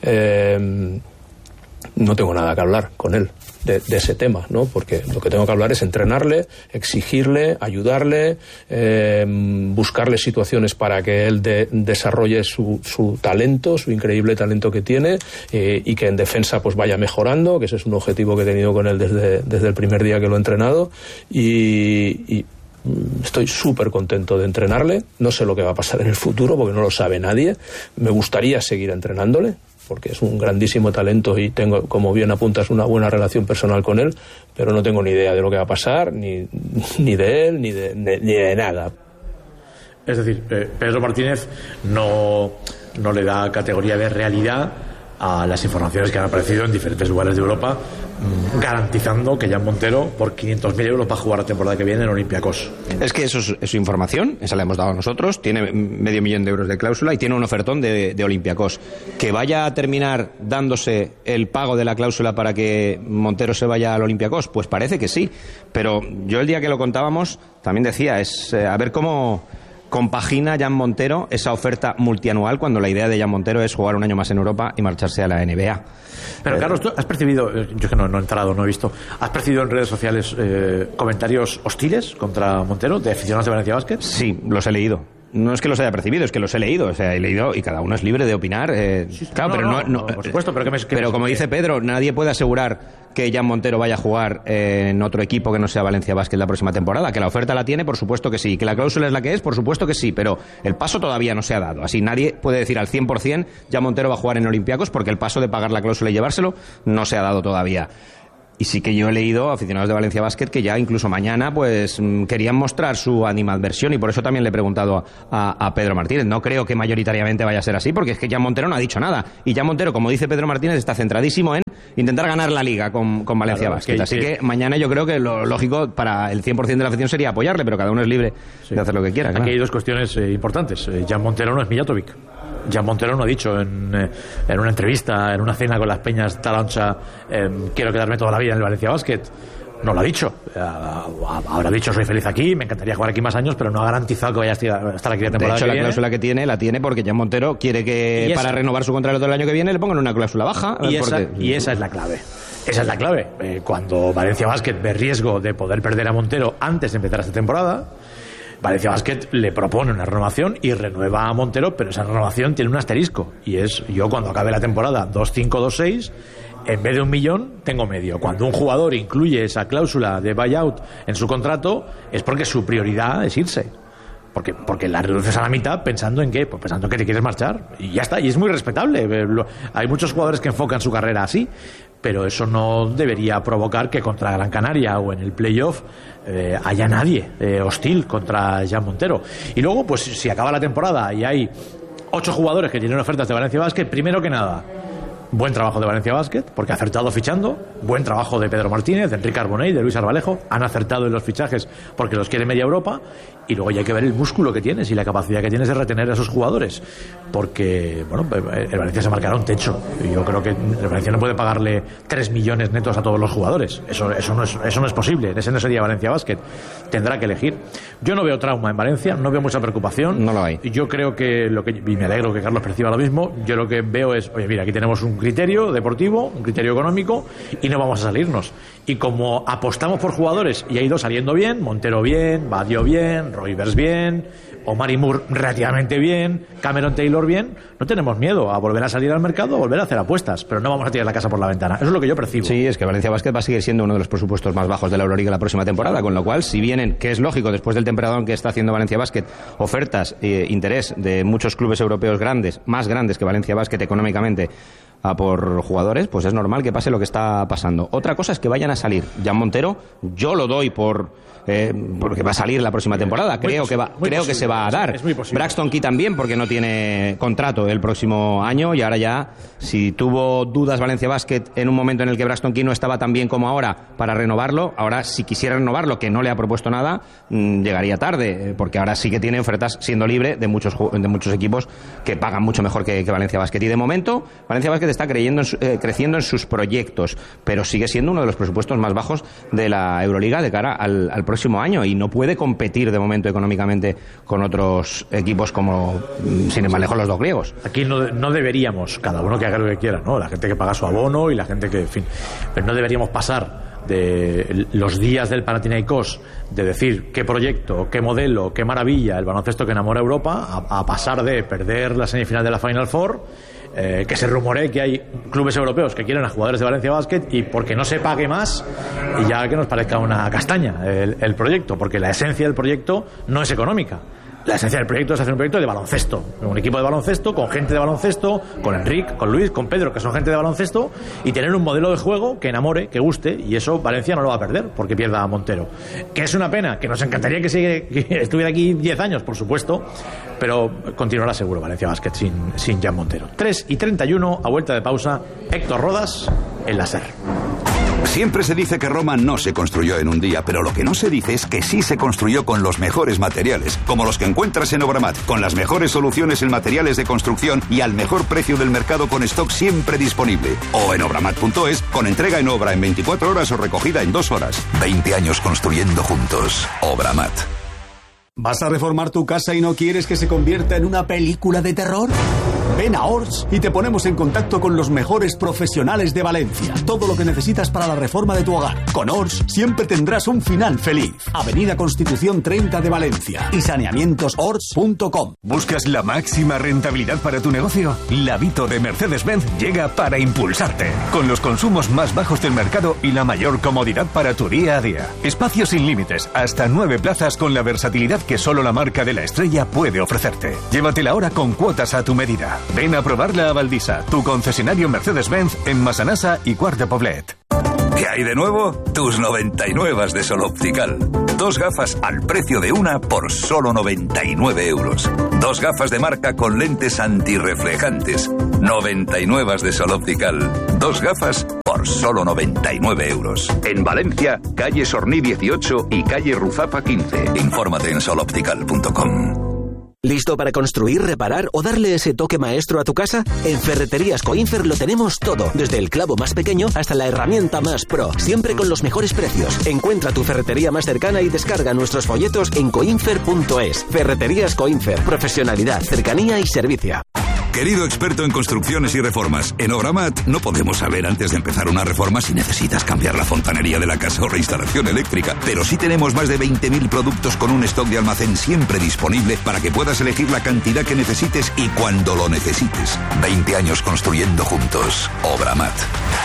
Eh, no tengo nada que hablar con él de, de ese tema, ¿no? Porque lo que tengo que hablar es entrenarle, exigirle, ayudarle, eh, buscarle situaciones para que él de, desarrolle su, su talento, su increíble talento que tiene, eh, y que en defensa pues vaya mejorando, que ese es un objetivo que he tenido con él desde, desde el primer día que lo he entrenado, y, y estoy súper contento de entrenarle. No sé lo que va a pasar en el futuro porque no lo sabe nadie. Me gustaría seguir entrenándole porque es un grandísimo talento y tengo, como bien apuntas, una buena relación personal con él, pero no tengo ni idea de lo que va a pasar, ni, ni de él, ni de, ni, ni de nada. Es decir, eh, Pedro Martínez no, no le da categoría de realidad a las informaciones que han aparecido en diferentes lugares de Europa, mmm, garantizando que Jan Montero por quinientos mil euros va a jugar la temporada que viene en Olympiacos. Es que eso es, es información, esa la hemos dado nosotros, tiene medio millón de euros de cláusula y tiene un ofertón de, de Olympiacos. Que vaya a terminar dándose el pago de la cláusula para que Montero se vaya al Olympiacos, pues parece que sí, pero yo el día que lo contábamos también decía, es eh, a ver cómo compagina Jan Montero esa oferta multianual cuando la idea de Jan Montero es jugar un año más en Europa y marcharse a la N B A. Pero Carlos, ¿tú has percibido, yo que no, no he entrado, no he visto, has percibido en redes sociales eh, comentarios hostiles contra Montero de aficionados de Valencia Basket? Sí, los he leído. No es que los haya percibido, es que los he leído. O sea, he leído y cada uno es libre de opinar. Eh, sí, sí, claro, no, pero no, no, no, por supuesto, pero, que me, que pero como dice Pedro, nadie puede asegurar que Jan Montero vaya a jugar eh, en otro equipo que no sea Valencia Basket la próxima temporada. Que la oferta la tiene, por supuesto que sí. Que la cláusula es la que es, por supuesto que sí. Pero el paso todavía no se ha dado. Así nadie puede decir al cien por ciento Jan Montero va a jugar en Olympiacos, porque el paso de pagar la cláusula y llevárselo no se ha dado todavía. Y sí que yo he leído a aficionados de Valencia Basket que ya incluso mañana pues querían mostrar su animadversión, y por eso también le he preguntado a, a Pedro Martínez. No creo que mayoritariamente vaya a ser así, porque es que Jan Montero no ha dicho nada. Y Jan Montero, como dice Pedro Martínez, está centradísimo en intentar ganar la Liga con, con Valencia claro, Basket. Que, Así que, que mañana yo creo que lo lógico para el cien por ciento de la afición sería apoyarle, pero cada uno es libre sí. de hacer lo que quiera. Aquí claro. Hay dos cuestiones eh, importantes. Eh, Jan Montero no es Mijatovic. Jan Montero no ha dicho en, eh, en una entrevista, en una cena con las Peñas Talancha, eh, quiero quedarme toda la vida en el Valencia Basket. No lo ha dicho. Eh, habrá dicho soy feliz aquí, me encantaría jugar aquí más años, pero no ha garantizado que vaya a estar aquí la temporada. De hecho, que la viene. cláusula que tiene, la tiene porque Jan Montero quiere que para renovar su contrato del año que viene le pongan una cláusula baja. Y, porque... esa, y esa es la clave. Esa es la clave. Eh, cuando Valencia Basket ve riesgo de poder perder a Montero antes de empezar esta temporada, Valencia Basket le propone una renovación y renueva a Montero, pero esa renovación tiene un asterisco, y es, yo cuando acabe la temporada dos cinco dos seis, en vez de un millón, tengo medio. Cuando un jugador incluye esa cláusula de buyout en su contrato, es porque su prioridad es irse. Porque, porque la reduces a la mitad pensando en qué, pues pensando que te quieres marchar. Y ya está, y es muy respetable. Hay muchos jugadores que enfocan su carrera así, pero eso no debería provocar que contra Gran Canaria o en el playoff eh, haya nadie eh, hostil contra Jan Montero. Y luego, pues si acaba la temporada y hay ocho jugadores que tienen ofertas de Valencia Basket, primero que nada, buen trabajo de Valencia Basket, porque ha acertado fichando. Buen trabajo de Pedro Martínez, de Enrique Arbonell, de Luis Arbalejo. Han acertado en los fichajes porque los quiere media Europa. Y luego ya hay que ver el músculo que tienes y la capacidad que tienes de retener a esos jugadores. Porque, bueno, el Valencia se marcará un techo. Y yo creo que el Valencia no puede pagarle tres millones netos a todos los jugadores. Eso, eso, no es, eso no es posible. Ese no sería Valencia Basket. Tendrá que elegir. Yo no veo trauma en Valencia, no veo mucha preocupación. No lo hay. Yo creo que, lo que y me alegro que Carlos perciba lo mismo, yo lo que veo es, oye, mira, aquí tenemos un criterio deportivo, un criterio económico, y no vamos a salirnos. Y como apostamos por jugadores y ha ido saliendo bien, Montero bien, Badio bien, Roivers bien, Omar Moore relativamente bien, Cameron Taylor bien, no tenemos miedo a volver a salir al mercado, a volver a hacer apuestas, pero no vamos a tirar la casa por la ventana. Eso es lo que yo percibo. Sí, es que Valencia Basket va a seguir siendo uno de los presupuestos más bajos de la Euroliga la próxima temporada, con lo cual, si vienen, que es lógico, después del temporadón que está haciendo Valencia Basket, ofertas, eh, interés de muchos clubes europeos grandes, más grandes que Valencia Basket económicamente, a por jugadores, pues es normal que pase lo que está pasando. Otra cosa es que vayan a salir. Jan Montero, yo lo doy por eh, porque va a salir la próxima temporada. Creo que va, creo que se va a dar. Braxton Key también, porque no tiene contrato el próximo año, y ahora ya, si tuvo dudas Valencia Basket en un momento en el que Braxton Key no estaba tan bien como ahora para renovarlo, ahora si quisiera renovarlo, que no le ha propuesto nada, mmm, llegaría tarde, porque ahora sí que tiene ofertas siendo libre de muchos de muchos equipos que pagan mucho mejor que, que Valencia Basket. Y de momento, Valencia Basket está creyendo en su, eh, creciendo en sus proyectos, pero sigue siendo uno de los presupuestos más bajos de la Euroliga de cara al, al próximo año, y no puede competir de momento económicamente con otros equipos como, sin ir más lejos, los dos griegos. Aquí no, no deberíamos, cada uno que haga lo que quiera, ¿no? La gente que paga su abono y la gente que, en fin, pero no deberíamos pasar de los días del Panathinaikos de decir qué proyecto, qué modelo, qué maravilla, el baloncesto que enamora a Europa, a, a pasar de perder la semifinal de la Final Four, eh, que se rumore que hay clubes europeos que quieren a jugadores de Valencia Basket, y porque no se pague más, y ya que nos parezca una castaña el, el proyecto, porque la esencia del proyecto no es económica. La esencia del proyecto es hacer un proyecto de baloncesto, un equipo de baloncesto, con gente de baloncesto, con Enrique, con Luis, con Pedro, que son gente de baloncesto, y tener un modelo de juego que enamore, que guste, y eso Valencia no lo va a perder porque pierda a Montero. Que es una pena, que nos encantaría que, sigue, que estuviera aquí diez años, por supuesto, pero continuará seguro Valencia Basket sin, sin Jan Montero. tres y treinta y uno, a vuelta de pausa, Héctor Rodas en la SER. Siempre se dice que Roma no se construyó en un día, pero lo que no se dice es que sí se construyó con los mejores materiales, como los que encuentras en Obramat, con las mejores soluciones en materiales de construcción y al mejor precio del mercado, con stock siempre disponible. O en obramat punto es, con entrega en obra en veinticuatro horas o recogida en dos horas. veinte años construyendo juntos. Obramat. ¿Vas a reformar tu casa y no quieres que se convierta en una película de terror? Ven a Ors y te ponemos en contacto con los mejores profesionales de Valencia. Todo lo que necesitas para la reforma de tu hogar. Con Ors siempre tendrás un final feliz. Avenida Constitución treinta de Valencia y saneamientos ors punto com. ¿Buscas la máxima rentabilidad para tu negocio? La Vito de Mercedes-Benz llega para impulsarte. Con los consumos más bajos del mercado y la mayor comodidad para tu día a día. Espacios sin límites, hasta nueve plazas, con la versatilidad que solo la marca de la estrella puede ofrecerte. Llévatela ahora con cuotas a tu medida. Ven a probarla a Valdisa, tu concesionario Mercedes-Benz en Massanassa y Quart de Poblet. ¿Qué hay de nuevo? Tus noventa y nueve de Sol Optical. Dos gafas al precio de una por solo noventa y nueve euros. Dos gafas de marca con lentes antirreflejantes. noventa y nueve de Sol Optical. Dos gafas por solo noventa y nueve euros. En Valencia, calle Sorní dieciocho y calle Ruzafa quince. Infórmate en sol optical punto com. ¿Listo para construir, reparar o darle ese toque maestro a tu casa? En Ferreterías Coinfer lo tenemos todo, desde el clavo más pequeño hasta la herramienta más pro, siempre con los mejores precios. Encuentra tu ferretería más cercana y descarga nuestros folletos en coinfer punto es. Ferreterías Coinfer, profesionalidad, cercanía y servicio. Querido experto en construcciones y reformas, en Obramat no podemos saber antes de empezar una reforma si necesitas cambiar la fontanería de la casa o la instalación eléctrica, pero sí tenemos más de veinte mil productos con un stock de almacén siempre disponible para que puedas elegir la cantidad que necesites y cuando lo necesites. veinte años construyendo juntos. Obramat.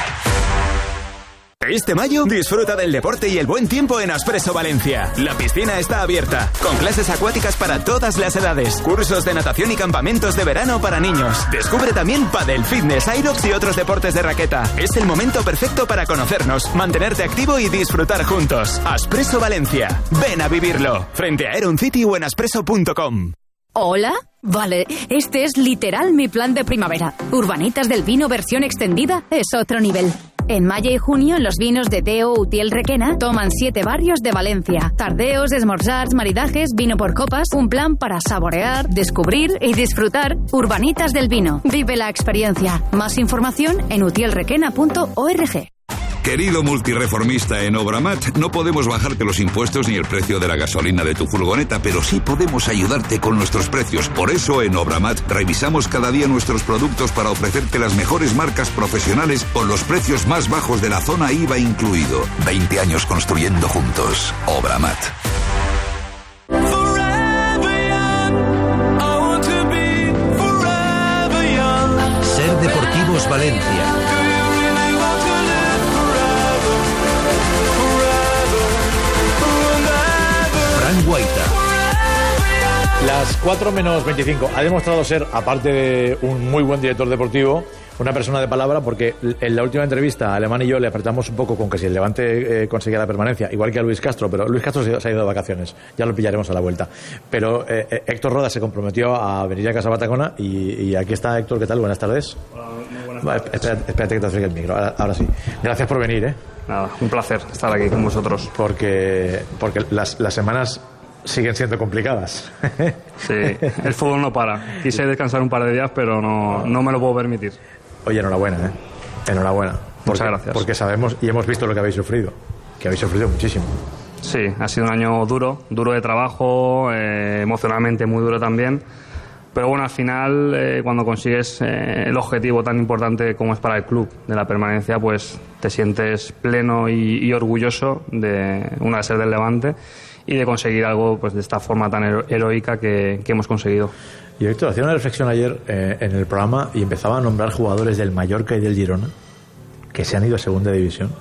Este mayo, disfruta del deporte y el buen tiempo en Aspresso Valencia. La piscina está abierta, con clases acuáticas para todas las edades, cursos de natación y campamentos de verano para niños. Descubre también pádel, fitness, aerox y otros deportes de raqueta. Es el momento perfecto para conocernos, mantenerte activo y disfrutar juntos. Aspresso Valencia. Ven a vivirlo. Frente a Aeron City o en aspresso punto com. ¿Hola? Vale, este es literal mi plan de primavera. Urbanitas del Vino versión extendida es otro nivel. En mayo y junio, en los vinos de Teo Utiel Requena, toman siete barrios de Valencia. Tardeos, esmorzars, maridajes, vino por copas. Un plan para saborear, descubrir y disfrutar. Urbanitas del Vino. Vive la experiencia. Más información en utiel requena punto org. Querido multireformista en Obramat, no podemos bajarte los impuestos ni el precio de la gasolina de tu furgoneta, pero sí podemos ayudarte con nuestros precios. Por eso en Obramat revisamos cada día nuestros productos para ofrecerte las mejores marcas profesionales con los precios más bajos de la zona I V A incluido. veinte años construyendo juntos. Obramat. Ser Deportivos Valencia. Guaita. Las cuatro menos veinticinco. Ha demostrado ser, aparte de un muy buen director deportivo, una persona de palabra, porque en la última entrevista Alemán y yo le apretamos un poco con que si el Levante eh, conseguía la permanencia, igual que a Luis Castro, pero Luis Castro se ha ido de vacaciones, ya lo pillaremos a la vuelta. Pero eh, eh, Héctor Roda se comprometió a venir a Casa Patacona y, y aquí está Héctor. ¿Qué tal? Buenas tardes. Hola, muy buenas Va, tardes. espérate, espérate que te acerque el micro, ahora, ahora sí. Gracias por venir, ¿eh? Nada, un placer estar aquí con vosotros. Porque, porque las, las semanas siguen siendo complicadas. Sí, el fútbol no para. Quise descansar un par de días, pero no, no me lo puedo permitir. Oye, enhorabuena, ¿eh? Enhorabuena. Porque, Muchas gracias. Porque sabemos y hemos visto lo que habéis sufrido. Que habéis sufrido muchísimo. Sí, ha sido un año duro, duro de trabajo, eh, emocionalmente muy duro también. Pero bueno, al final, eh, cuando consigues eh, el objetivo tan importante como es para el club de la permanencia, pues te sientes pleno y, y orgulloso de, una, de ser del Levante y de conseguir algo pues de esta forma tan hero- heroica que, que hemos conseguido. Y Héctor, hacía una reflexión ayer eh, en el programa y empezaba a nombrar jugadores del Mallorca y del Girona que se han ido a segunda división.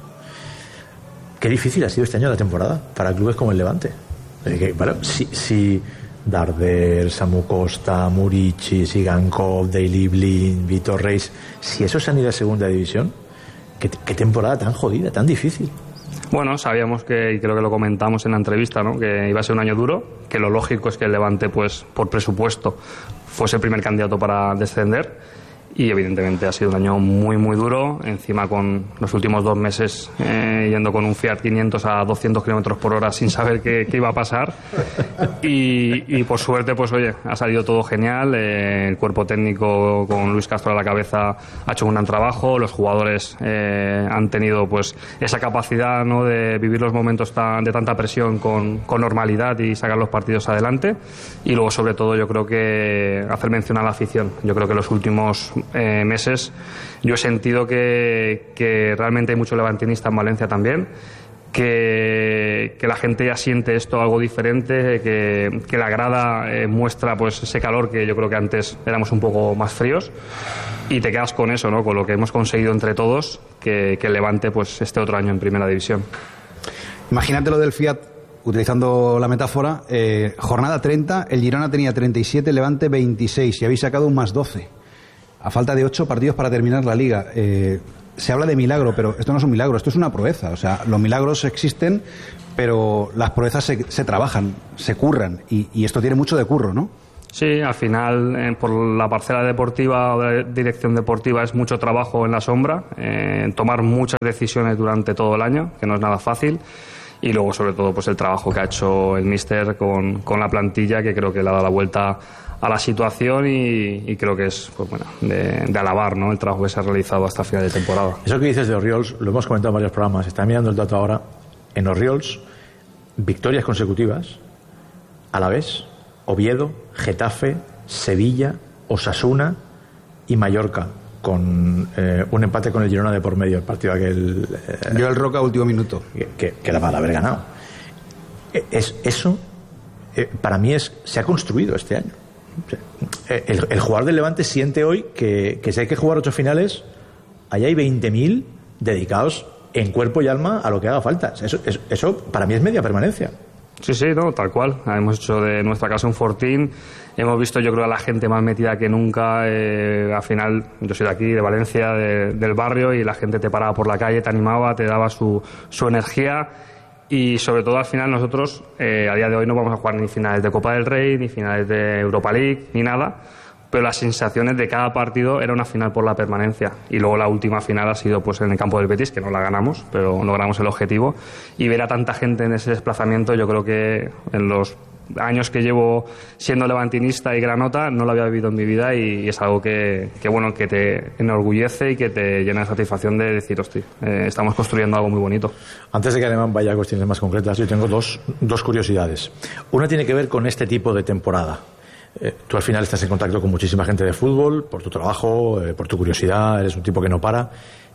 Qué difícil ha sido este año la temporada para clubes como el Levante. Es que, bueno, si, si Darder, Samu Costa, Murici, Sigankov, Daily Blind, Vitor Reis, si esos se han ido a segunda división, ¿qué, qué temporada tan jodida, tan difícil? Bueno, sabíamos que, y creo que lo comentamos en la entrevista, ¿no?, que iba a ser un año duro, que lo lógico es que el Levante, pues por presupuesto, fuese el primer candidato para descender. Y evidentemente ha sido un año muy muy duro, encima con los últimos dos meses eh, yendo con un Fiat quinientos a doscientos kilómetros por hora sin saber qué, qué iba a pasar. Y, y por suerte, pues oye, ha salido todo genial. Eh, el cuerpo técnico con Luis Castro a la cabeza ha hecho un gran trabajo. Los jugadores eh, han tenido pues esa capacidad, ¿no?, de vivir los momentos tan, de tanta presión con, con normalidad y sacar los partidos adelante. Y luego, sobre todo, yo creo que hacer mención a la afición. Yo creo que los últimos Eh, meses yo he sentido que, que realmente hay mucho levantinista en Valencia también, que, que la gente ya siente esto algo diferente, que, que la grada eh, muestra pues ese calor que yo creo que antes éramos un poco más fríos, y te quedas con eso, ¿no?, con lo que hemos conseguido entre todos, que, que el Levante pues este otro año en primera división. Imagínate lo del Fiat, utilizando la metáfora, eh, jornada treinta, el Girona tenía treinta y siete, el Levante veintiséis, y habéis sacado un más doce. A falta de ocho partidos para terminar la liga. Eh, se habla de milagro, pero esto no es un milagro, esto es una proeza. O sea, los milagros existen, pero las proezas se, se trabajan, se curran, y, y esto tiene mucho de curro, ¿no? Sí, al final, eh, por la parcela deportiva o de dirección deportiva, es mucho trabajo en la sombra, eh, tomar muchas decisiones durante todo el año, que no es nada fácil. Y luego, sobre todo, pues el trabajo que ha hecho el míster con, con la plantilla, que creo que le ha dado la vuelta a la situación, y, y creo que es pues bueno de, de alabar, ¿no?, el trabajo que se ha realizado hasta final de temporada. Eso que dices de Oriols, lo hemos comentado en varios programas. Está mirando el dato ahora. En Oriols, victorias consecutivas: Alavés, Oviedo, Getafe, Sevilla, Osasuna, y Mallorca, con eh, un empate con el Girona de por medio, el partido aquel... Eh, Yo el Roca último minuto. Que, que era para haber ganado. Es, eso, eh, para mí, es se ha construido este año. El, el jugador del Levante siente hoy que, que si hay que jugar ocho finales, allá hay veinte mil dedicados en cuerpo y alma a lo que haga falta. Eso, eso, eso para mí es media permanencia. Sí, sí, no, tal cual. Hemos hecho de nuestra casa un fortín. Hemos visto, yo creo, a la gente más metida que nunca. Eh, al final, yo soy de aquí, de Valencia, de, del barrio, y la gente te paraba por la calle, te animaba, te daba su, su energía. Y sobre todo, al final, nosotros, eh, a día de hoy, no vamos a jugar ni finales de Copa del Rey, ni finales de Europa League, ni nada. Pero las sensaciones de cada partido era una final por la permanencia. Y luego la última final ha sido pues en el campo del Betis, que no la ganamos, pero logramos el objetivo. Y ver a tanta gente en ese desplazamiento, yo creo que en los años que llevo siendo levantinista y granota no lo había vivido en mi vida, y es algo que, que bueno, que te enorgullece y que te llena de satisfacción de decir, hostia, eh, estamos construyendo algo muy bonito. Antes de que Alemán vaya a cuestiones más concretas, yo tengo dos, dos curiosidades. Una tiene que ver con este tipo de temporada. Eh, tú al final estás en contacto con muchísima gente de fútbol, por tu trabajo, eh, por tu curiosidad, eres un tipo que no para.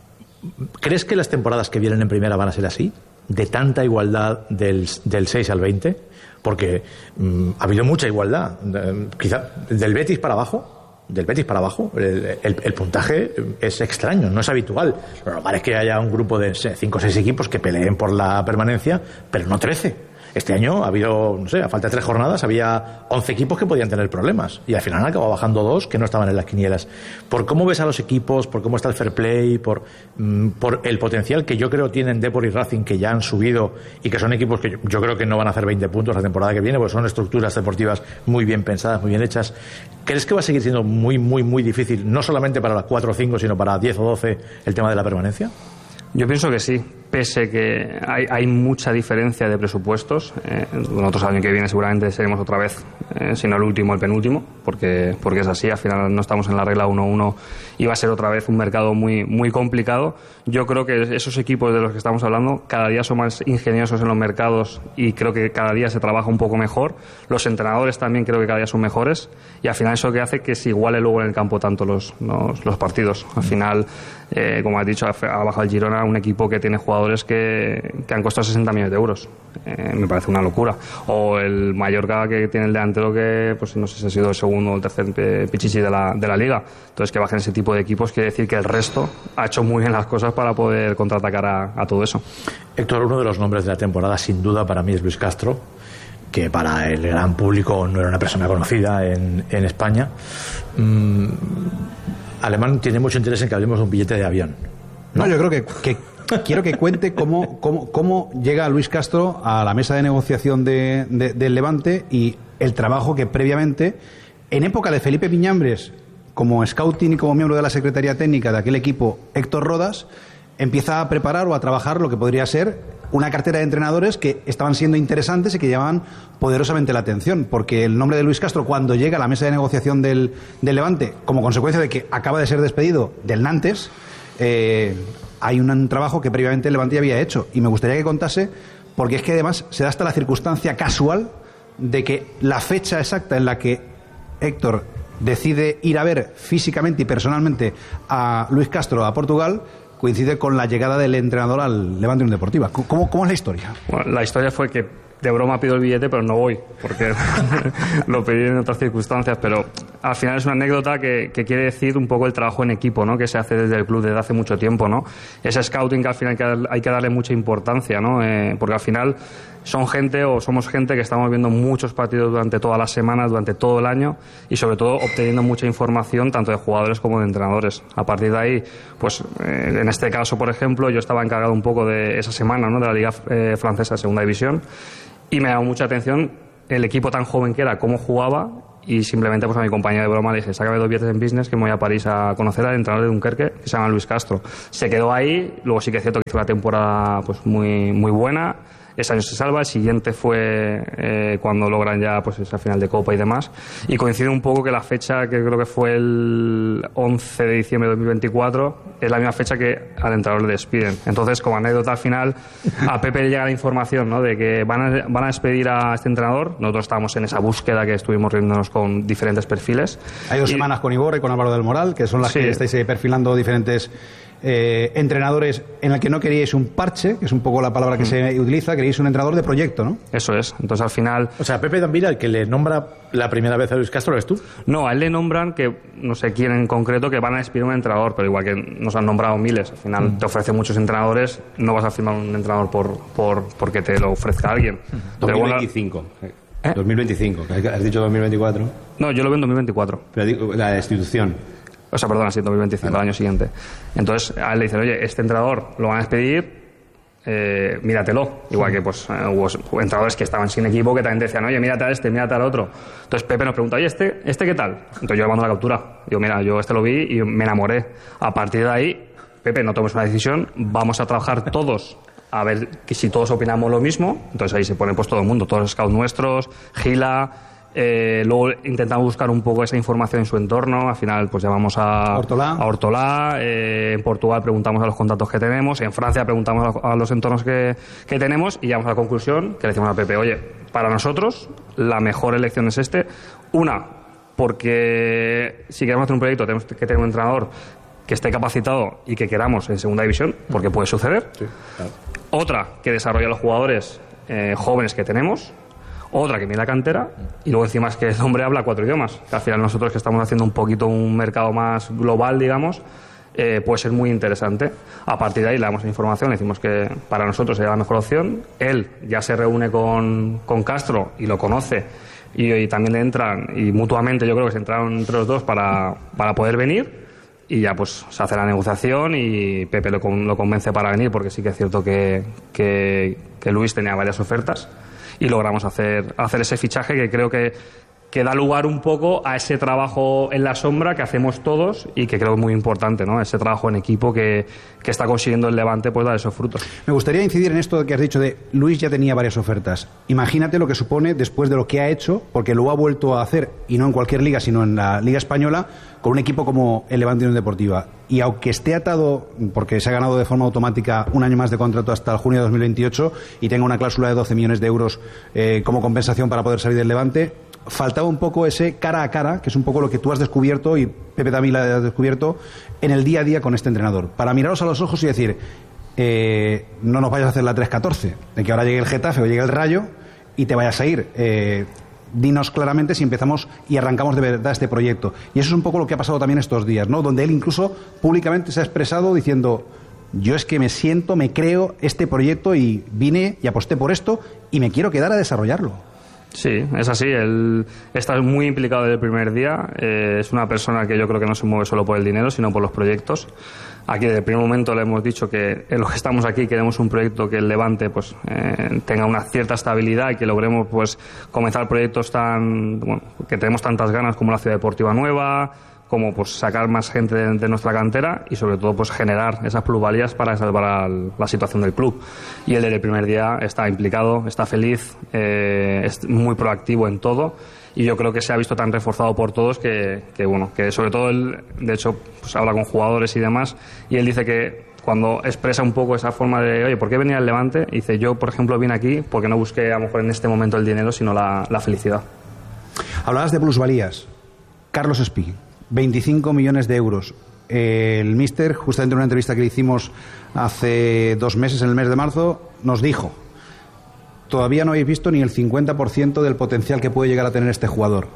¿Crees que las temporadas que vienen en primera van a ser así? ¿De tanta igualdad del, del seis al veinte? Porque mmm, ha habido mucha igualdad. Eh, quizá del Betis para abajo, del Betis para abajo, el, el, el puntaje es extraño, no es habitual. Lo normal es que haya un grupo de cinco o seis equipos que peleen por la permanencia, pero no trece. Este año ha habido, no sé, a falta de tres jornadas, había once equipos que podían tener problemas. Y al final han acabado bajando dos que no estaban en las quinielas. Por cómo ves a los equipos, por cómo está el fair play, por, mm, por el potencial que yo creo tienen Depor y Racing, que ya han subido y que son equipos que yo, yo creo que no van a hacer veinte puntos la temporada que viene, porque son estructuras deportivas muy bien pensadas, muy bien hechas. ¿Crees que va a seguir siendo muy, muy, muy difícil, no solamente para las cuatro o cinco, sino para diez o doce, el tema de la permanencia? Yo pienso que sí, pese que hay, hay mucha diferencia de presupuestos. Eh, nosotros el año que viene seguramente seremos otra vez, eh, si no el último, el penúltimo, porque, porque es así, al final no estamos en la regla uno uno y va a ser otra vez un mercado muy, muy complicado. Yo creo que esos equipos de los que estamos hablando cada día son más ingeniosos en los mercados y creo que cada día se trabaja un poco mejor. Los entrenadores también creo que cada día son mejores y al final eso que hace que se iguale luego en el campo tanto los, los, los partidos. Al final, eh, como has dicho, ha bajado el Girona, un equipo que tiene jugadores que, que han costado sesenta millones de euros. Eh, me parece una locura. O el Mallorca, que tiene el delantero que, pues no sé si ha sido el segundo o el tercer pichichi de la, de la liga. Entonces, que bajen ese tipo de equipos quiere decir que el resto ha hecho muy bien las cosas para poder contraatacar a, a todo eso. Héctor, uno de los nombres de la temporada, sin duda, para mí es Luis Castro, que para el gran público no era una persona conocida en, en España. Mm, Alemán tiene mucho interés en que hablemos de un billete de avión. No, no yo creo que, que quiero que cuente cómo, cómo, cómo llega Luis Castro a la mesa de negociación de, de, del Levante y el trabajo que previamente, en época de Felipe Piñambres, como scouting y como miembro de la Secretaría Técnica de aquel equipo, Héctor Rodas, empieza a preparar o a trabajar lo que podría ser una cartera de entrenadores que estaban siendo interesantes y que llamaban poderosamente la atención, porque el nombre de Luis Castro, cuando llega a la mesa de negociación del, del Levante, como consecuencia de que acaba de ser despedido del Nantes, eh, hay un, un trabajo que previamente el Levante ya había hecho, y me gustaría que contase, porque es que además se da hasta la circunstancia casual de que la fecha exacta en la que Héctor decide ir a ver físicamente y personalmente a Luis Castro a Portugal coincide con la llegada del entrenador al Levante Unión Deportiva. ¿Cómo, cómo es la historia? Bueno, la historia fue que de broma pido el billete, pero no voy, porque lo pedí en otras circunstancias, pero al final es una anécdota que, que quiere decir un poco el trabajo en equipo, ¿no?, que se hace desde el club desde hace mucho tiempo, ¿no? Ese scouting que al final hay que, hay que darle mucha importancia, ¿no? Eh, porque al final son gente o somos gente que estamos viendo muchos partidos durante todas las semanas, durante todo el año y sobre todo obteniendo mucha información tanto de jugadores como de entrenadores. A partir de ahí, pues eh, en este caso, por ejemplo, yo estaba encargado un poco de esa semana, ¿no?, de la Liga eh, Francesa, Segunda División, y me llamó mucha atención el equipo tan joven que era, cómo jugaba, y simplemente pues a mi compañero de broma le dije, sácame dos billetes en business que me voy a París a conocer al entrenador de Dunkerque, que se llama Luis Castro. Se quedó ahí, luego sí que es cierto que hizo una temporada pues muy, muy buena, ese año se salva, el siguiente fue eh, cuando logran ya pues esa final de Copa y demás, y coincide un poco que la fecha, que creo que fue el once de diciembre de dos mil veinticuatro, es la misma fecha que al entrenador le despiden. Entonces, como anécdota al final, a Pepe le llega la información, ¿no?, de que van a, van a despedir a este entrenador. Nosotros estábamos en esa búsqueda que estuvimos reuniéndonos con diferentes perfiles. Hay dos y, semanas con Iborra y con Álvaro del Moral, que son las sí. que estáis eh, perfilando diferentes Eh, entrenadores en el que no queríais un parche, que es un poco la palabra que mm. se utiliza, queríais un entrenador de proyecto, ¿no? Eso es. Entonces al final... O sea, Pepe Danvila, el que le nombra la primera vez a Luis Castro, ¿eres tú? No, a él le nombran que, no sé quién en concreto, que van a despedir un entrenador, pero igual que nos han nombrado miles. Al final mm. te ofrecen muchos entrenadores, no vas a firmar un entrenador por, por porque te lo ofrezca alguien. dos mil veinticinco. ¿Eh? dos mil veinticinco, has dicho dos mil veinticuatro. No, yo lo veo en dos mil veinticuatro. Pero digo, la institución... O sea, perdona, sí, dos mil veinticinco, vale. El año siguiente. Entonces, a él le dicen, oye, este entrenador lo van a despedir, eh, míratelo. Igual que pues hubo entrenadores que estaban sin equipo que también decían, oye, mírate a este, mírate al otro. Entonces Pepe nos pregunta, oye, ¿este, este qué tal? Entonces yo le mando la captura. Digo, mira, yo este lo vi y me enamoré. A partir de ahí, Pepe, no tomes una decisión, vamos a trabajar todos a ver que si todos opinamos lo mismo. Entonces ahí se pone pues todo el mundo, todos los scouts nuestros, Gila... Eh, luego intentamos buscar un poco esa información en su entorno. Al final pues llamamos a Ortolá, a Ortolá eh, en Portugal preguntamos a los contactos que tenemos, en Francia preguntamos a, a los entornos que, que tenemos, y llegamos a la conclusión que le decimos a Pepe, oye, para nosotros la mejor elección es este. Una, porque si queremos hacer un proyecto tenemos que tener un entrenador que esté capacitado y que queramos en segunda división, porque puede suceder. Sí, claro. Otra, que desarrolle a los jugadores eh, jóvenes que tenemos. Otra, que mira la cantera, y luego encima es que el hombre habla cuatro idiomas, que al final nosotros que estamos haciendo un poquito un mercado más global, digamos, eh, puede ser muy interesante. A partir de ahí le damos información, le decimos que para nosotros sería la mejor opción. Él ya se reúne con, con Castro y lo conoce, y, y también le entran, y mutuamente yo creo que se entraron entre los dos para, para poder venir, y ya pues se hace la negociación y Pepe lo, lo convence para venir, porque sí que es cierto que, que, que Luis tenía varias ofertas. Y logramos hacer, hacer ese fichaje que creo que, que da lugar un poco a ese trabajo en la sombra que hacemos todos y que creo que es muy importante, ¿no? Ese trabajo en equipo que, que está consiguiendo el Levante pues dar esos frutos. Me gustaría incidir en esto que has dicho de Luis ya tenía varias ofertas. Imagínate lo que supone después de lo que ha hecho, porque lo ha vuelto a hacer, y no en cualquier liga, sino en la Liga Española, con un equipo como el Levante Unión Deportiva. Y aunque esté atado, porque se ha ganado de forma automática un año más de contrato hasta el junio de dos mil veintiocho y tenga una cláusula de doce millones de euros eh, como compensación para poder salir del Levante, faltaba un poco ese cara a cara, que es un poco lo que tú has descubierto y Pepe también lo ha descubierto en el día a día con este entrenador. Para miraros a los ojos y decir, eh, no nos vayas a hacer la tres catorce, de que ahora llegue el Getafe o llegue el Rayo y te vayas a ir. Eh, dinos claramente si empezamos y arrancamos de verdad este proyecto. Y eso es un poco lo que ha pasado también estos días, ¿no? Donde él incluso públicamente se ha expresado diciendo, yo es que me siento, me creo este proyecto y vine y aposté por esto y me quiero quedar a desarrollarlo. Sí, es así. Él está muy implicado desde el primer día. Eh, es una persona que yo creo que no se mueve solo por el dinero, sino por los proyectos. Aquí desde el primer momento le hemos dicho que en los que estamos aquí queremos un proyecto que el Levante pues eh, tenga una cierta estabilidad y que logremos pues comenzar proyectos tan bueno, que tenemos tantas ganas como la Ciudad Deportiva Nueva, como pues sacar más gente de, de nuestra cantera y sobre todo pues generar esas plusvalías para salvar la situación del club. Y él desde el primer día está implicado, está feliz, eh, es muy proactivo en todo. Y yo creo que se ha visto tan reforzado por todos que, que bueno, que sobre todo él, de hecho, pues habla con jugadores y demás, y él dice que cuando expresa un poco esa forma de, oye, ¿por qué venía el Levante? Dice, yo, por ejemplo, vine aquí porque no busqué a lo mejor en este momento el dinero, sino la, la felicidad. Hablabas de plusvalías. Carlos Espí, veinticinco millones de euros. El míster, justamente en una entrevista que le hicimos hace dos meses, en el mes de marzo, nos dijo, todavía no habéis visto ni el cincuenta por ciento del potencial que puede llegar a tener este jugador.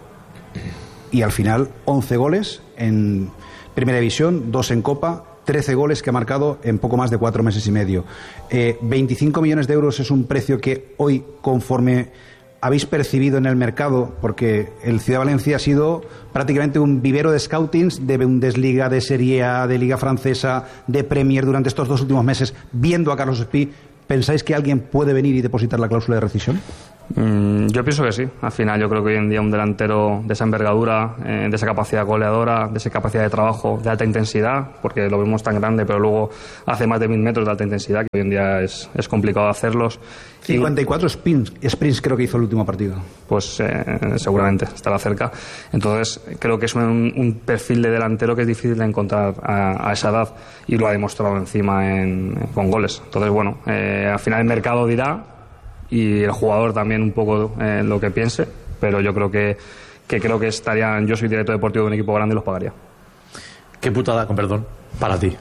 Y al final, once goles en Primera División, dos en Copa, trece goles que ha marcado en poco más de cuatro meses y medio. Eh, veinticinco millones de euros es un precio que hoy, conforme habéis percibido en el mercado, porque el Ciudad de Valencia ha sido prácticamente un vivero de scoutings de Bundesliga, de Serie A, de Liga Francesa, de Premier durante estos dos últimos meses, viendo a Carlos Espí, ¿pensáis que alguien puede venir y depositar la cláusula de rescisión? Mm, yo pienso que sí. Al final yo creo que hoy en día un delantero de esa envergadura, eh, de esa capacidad goleadora, de esa capacidad de trabajo de alta intensidad, porque lo vemos tan grande, pero luego hace más de mil metros de alta intensidad, que hoy en día es, es complicado hacerlos. cincuenta y cuatro sprints, sprints creo que hizo el último partido. Pues eh, seguramente estará cerca. Entonces creo que es un, un perfil de delantero que es difícil de encontrar a, a esa edad, y lo ha demostrado encima en, con goles. Entonces bueno, eh, al final el mercado dirá, y el jugador también un poco eh, lo que piense, pero yo creo que, que creo que estarían, yo soy director deportivo de un equipo grande y los pagaría. Qué putada, con perdón, para ti.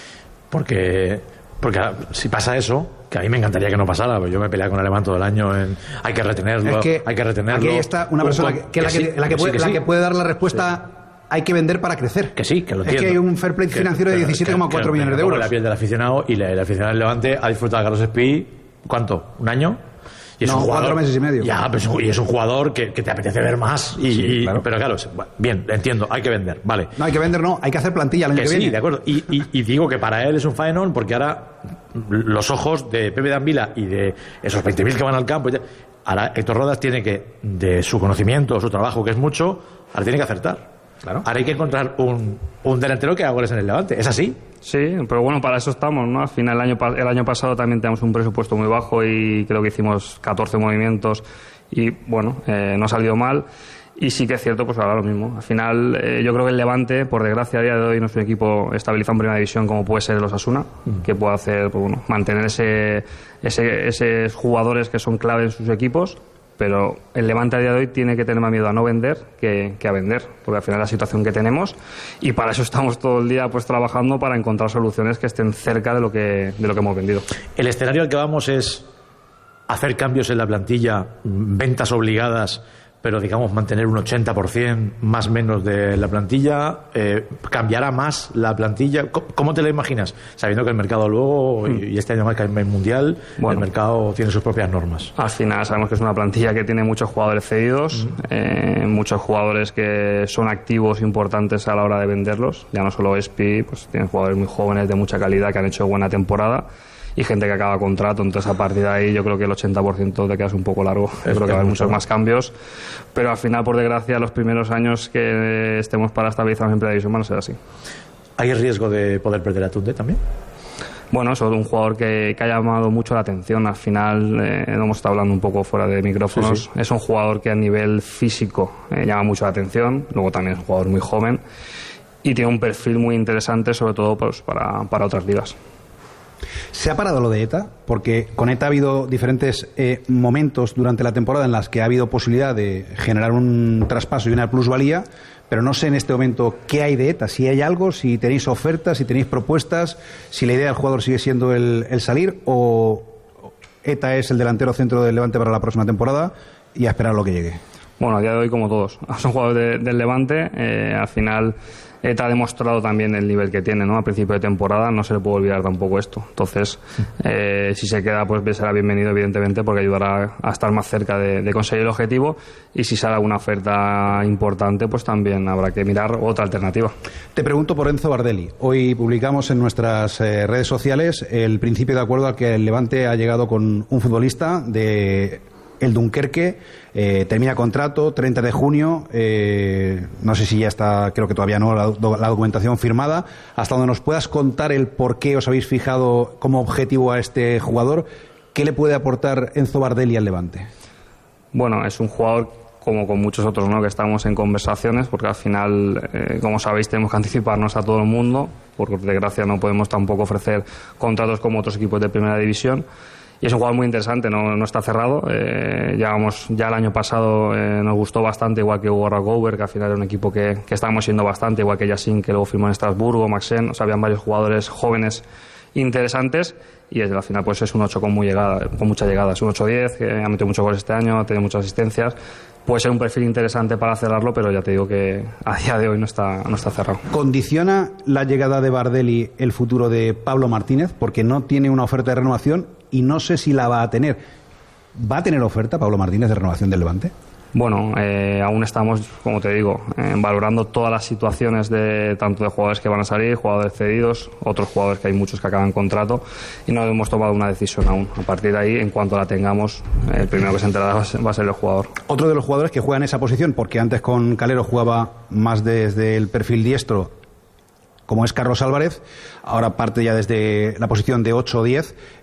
Porque, porque si pasa eso, que a mí me encantaría que no pasara, pero yo me peleé con Alemán todo el año en hay que retenerlo, es que hay que retenerlo. Aquí está una persona que, que, la, que, la, que puede, que sí. la que puede dar la respuesta. Sí. Hay que vender para crecer. Que sí, que lo es entiendo. que hay un fair play financiero que, de diecisiete coma cuatro millones de euros. La piel del aficionado, y el aficionado del Levante ha disfrutado de Carlos Espí, ¿cuánto? ¿Un año? Y es no, un jugador, cuatro meses y medio. Ya, pero es un, y es un jugador que, que te apetece ver más. Y, sí, claro. Pero claro, bien, entiendo, hay que vender, vale. No, hay que vender, no, hay que hacer plantilla el año que, que sí, viene. de acuerdo. Y, y, y digo que para él es un faenón, porque ahora los ojos de Pepe Danvila y de esos veinte mil que van al campo, ahora Héctor Rodas tiene que, de su conocimiento, su trabajo, que es mucho, ahora tiene que acertar. Claro. Ahora hay que encontrar un, un delantero que haga goles en el Levante. ¿Es así? Sí, pero bueno, para eso estamos, ¿no? Al final, el año, el año pasado también tenemos un presupuesto muy bajo y creo que hicimos catorce movimientos y, bueno, eh, no ha salido mal. Y sí que es cierto, pues ahora lo mismo. Al final, eh, yo creo que el Levante, por desgracia, a día de hoy no es un equipo estabilizado en primera división como puede ser el Osasuna, mm. que puede hacer, pues bueno, mantener ese, ese, esos jugadores que son clave en sus equipos. Pero el Levante a día de hoy tiene que tener más miedo a no vender que, que a vender, porque al final es la situación que tenemos, y para eso estamos todo el día pues trabajando para encontrar soluciones que estén cerca de lo que, de lo que hemos vendido. El escenario al que vamos es hacer cambios en la plantilla, ventas obligadas, pero digamos mantener un ochenta por ciento más o menos de la plantilla. Eh, ¿Cambiará más la plantilla? ¿Cómo te la imaginas? Sabiendo que el mercado luego, mm. y este año marca el mundial, bueno, el mercado tiene sus propias normas. Al final sabemos que es una plantilla que tiene muchos jugadores cedidos, mm. eh, muchos jugadores que son activos importantes a la hora de venderlos. Ya no solo Espi, pues tienen jugadores muy jóvenes de mucha calidad que han hecho buena temporada, y gente que acaba contrato. Entonces a partir de ahí yo creo que el ochenta por ciento te quedas un poco largo. Yo creo que va a haber muchos más cambios, pero al final, por desgracia, los primeros años que estemos para estabilizar en primera división van a ser así. ¿Hay riesgo de poder perder a Tunde también? Bueno, es un jugador que, que ha llamado mucho la atención. Al final, eh, lo hemos estado hablando un poco fuera de micrófonos, sí, sí. Es un jugador que a nivel físico eh, llama mucho la atención. Luego también es un jugador muy joven y tiene un perfil muy interesante, sobre todo pues, para, para otras ligas. ¿Se ha parado lo de ETA? Porque con ETA ha habido diferentes eh, momentos durante la temporada en las que ha habido posibilidad de generar un traspaso y una plusvalía, pero no sé en este momento qué hay de ETA, si hay algo, si tenéis ofertas, si tenéis propuestas, si la idea del jugador sigue siendo el, el salir, o ETA es el delantero centro del Levante para la próxima temporada y a esperar lo que llegue. Bueno, a día de hoy como todos, son jugadores de, del Levante, eh, al final ETA ha demostrado también el nivel que tiene, ¿no? A principio de temporada no se le puede olvidar tampoco esto. Entonces, eh, si se queda, pues será bienvenido, evidentemente, porque ayudará a estar más cerca de, de conseguir el objetivo. Y si sale alguna oferta importante, pues también habrá que mirar otra alternativa. Te pregunto por Enzo Bardelli. Hoy publicamos en nuestras eh, redes sociales el principio de acuerdo al que el Levante ha llegado con un futbolista de el Dunkerque, eh, termina contrato treinta de junio, eh, no sé si ya está, creo que todavía no, la, la documentación firmada. Hasta donde nos puedas contar el por qué os habéis fijado como objetivo a este jugador, ¿qué le puede aportar Enzo Bardelli al Levante? Bueno, es un jugador como con muchos otros, ¿no?, que estamos en conversaciones, porque al final, eh, como sabéis, tenemos que anticiparnos a todo el mundo, porque por desgracia no podemos tampoco ofrecer contratos como otros equipos de primera división. Y es un jugador muy interesante, no, no está cerrado. Eh, llevamos, ya el año pasado eh, nos gustó bastante, igual que Hugo Ragover, que al final era un equipo que, que estábamos siendo bastante, igual que Yassin, que luego firmó en Estrasburgo, Maxen, o sea, habían varios jugadores jóvenes interesantes, y al final pues es un ocho con, muy llegada, con mucha llegada, es un ocho diez, que ha metido muchos goles este año, ha tenido muchas asistencias. Puede ser un perfil interesante para cerrarlo, pero ya te digo que a día de hoy no está, no está cerrado. ¿Condiciona la llegada de Bardelli el futuro de Pablo Martínez? Porque no tiene una oferta de renovación y no sé si la va a tener. ¿Va a tener oferta Pablo Martínez de renovación del Levante? Bueno, eh, aún estamos, como te digo, eh, valorando todas las situaciones de tanto de jugadores que van a salir, jugadores cedidos, otros jugadores que hay muchos que acaban contrato, y no hemos tomado una decisión aún. A partir de ahí, en cuanto la tengamos, eh, el primero que se enterará va a ser, va a ser el jugador. Otro de los jugadores que juega en esa posición, porque antes con Calero jugaba más desde el perfil diestro, como es Carlos Álvarez, ahora parte ya desde la posición de ocho o diez,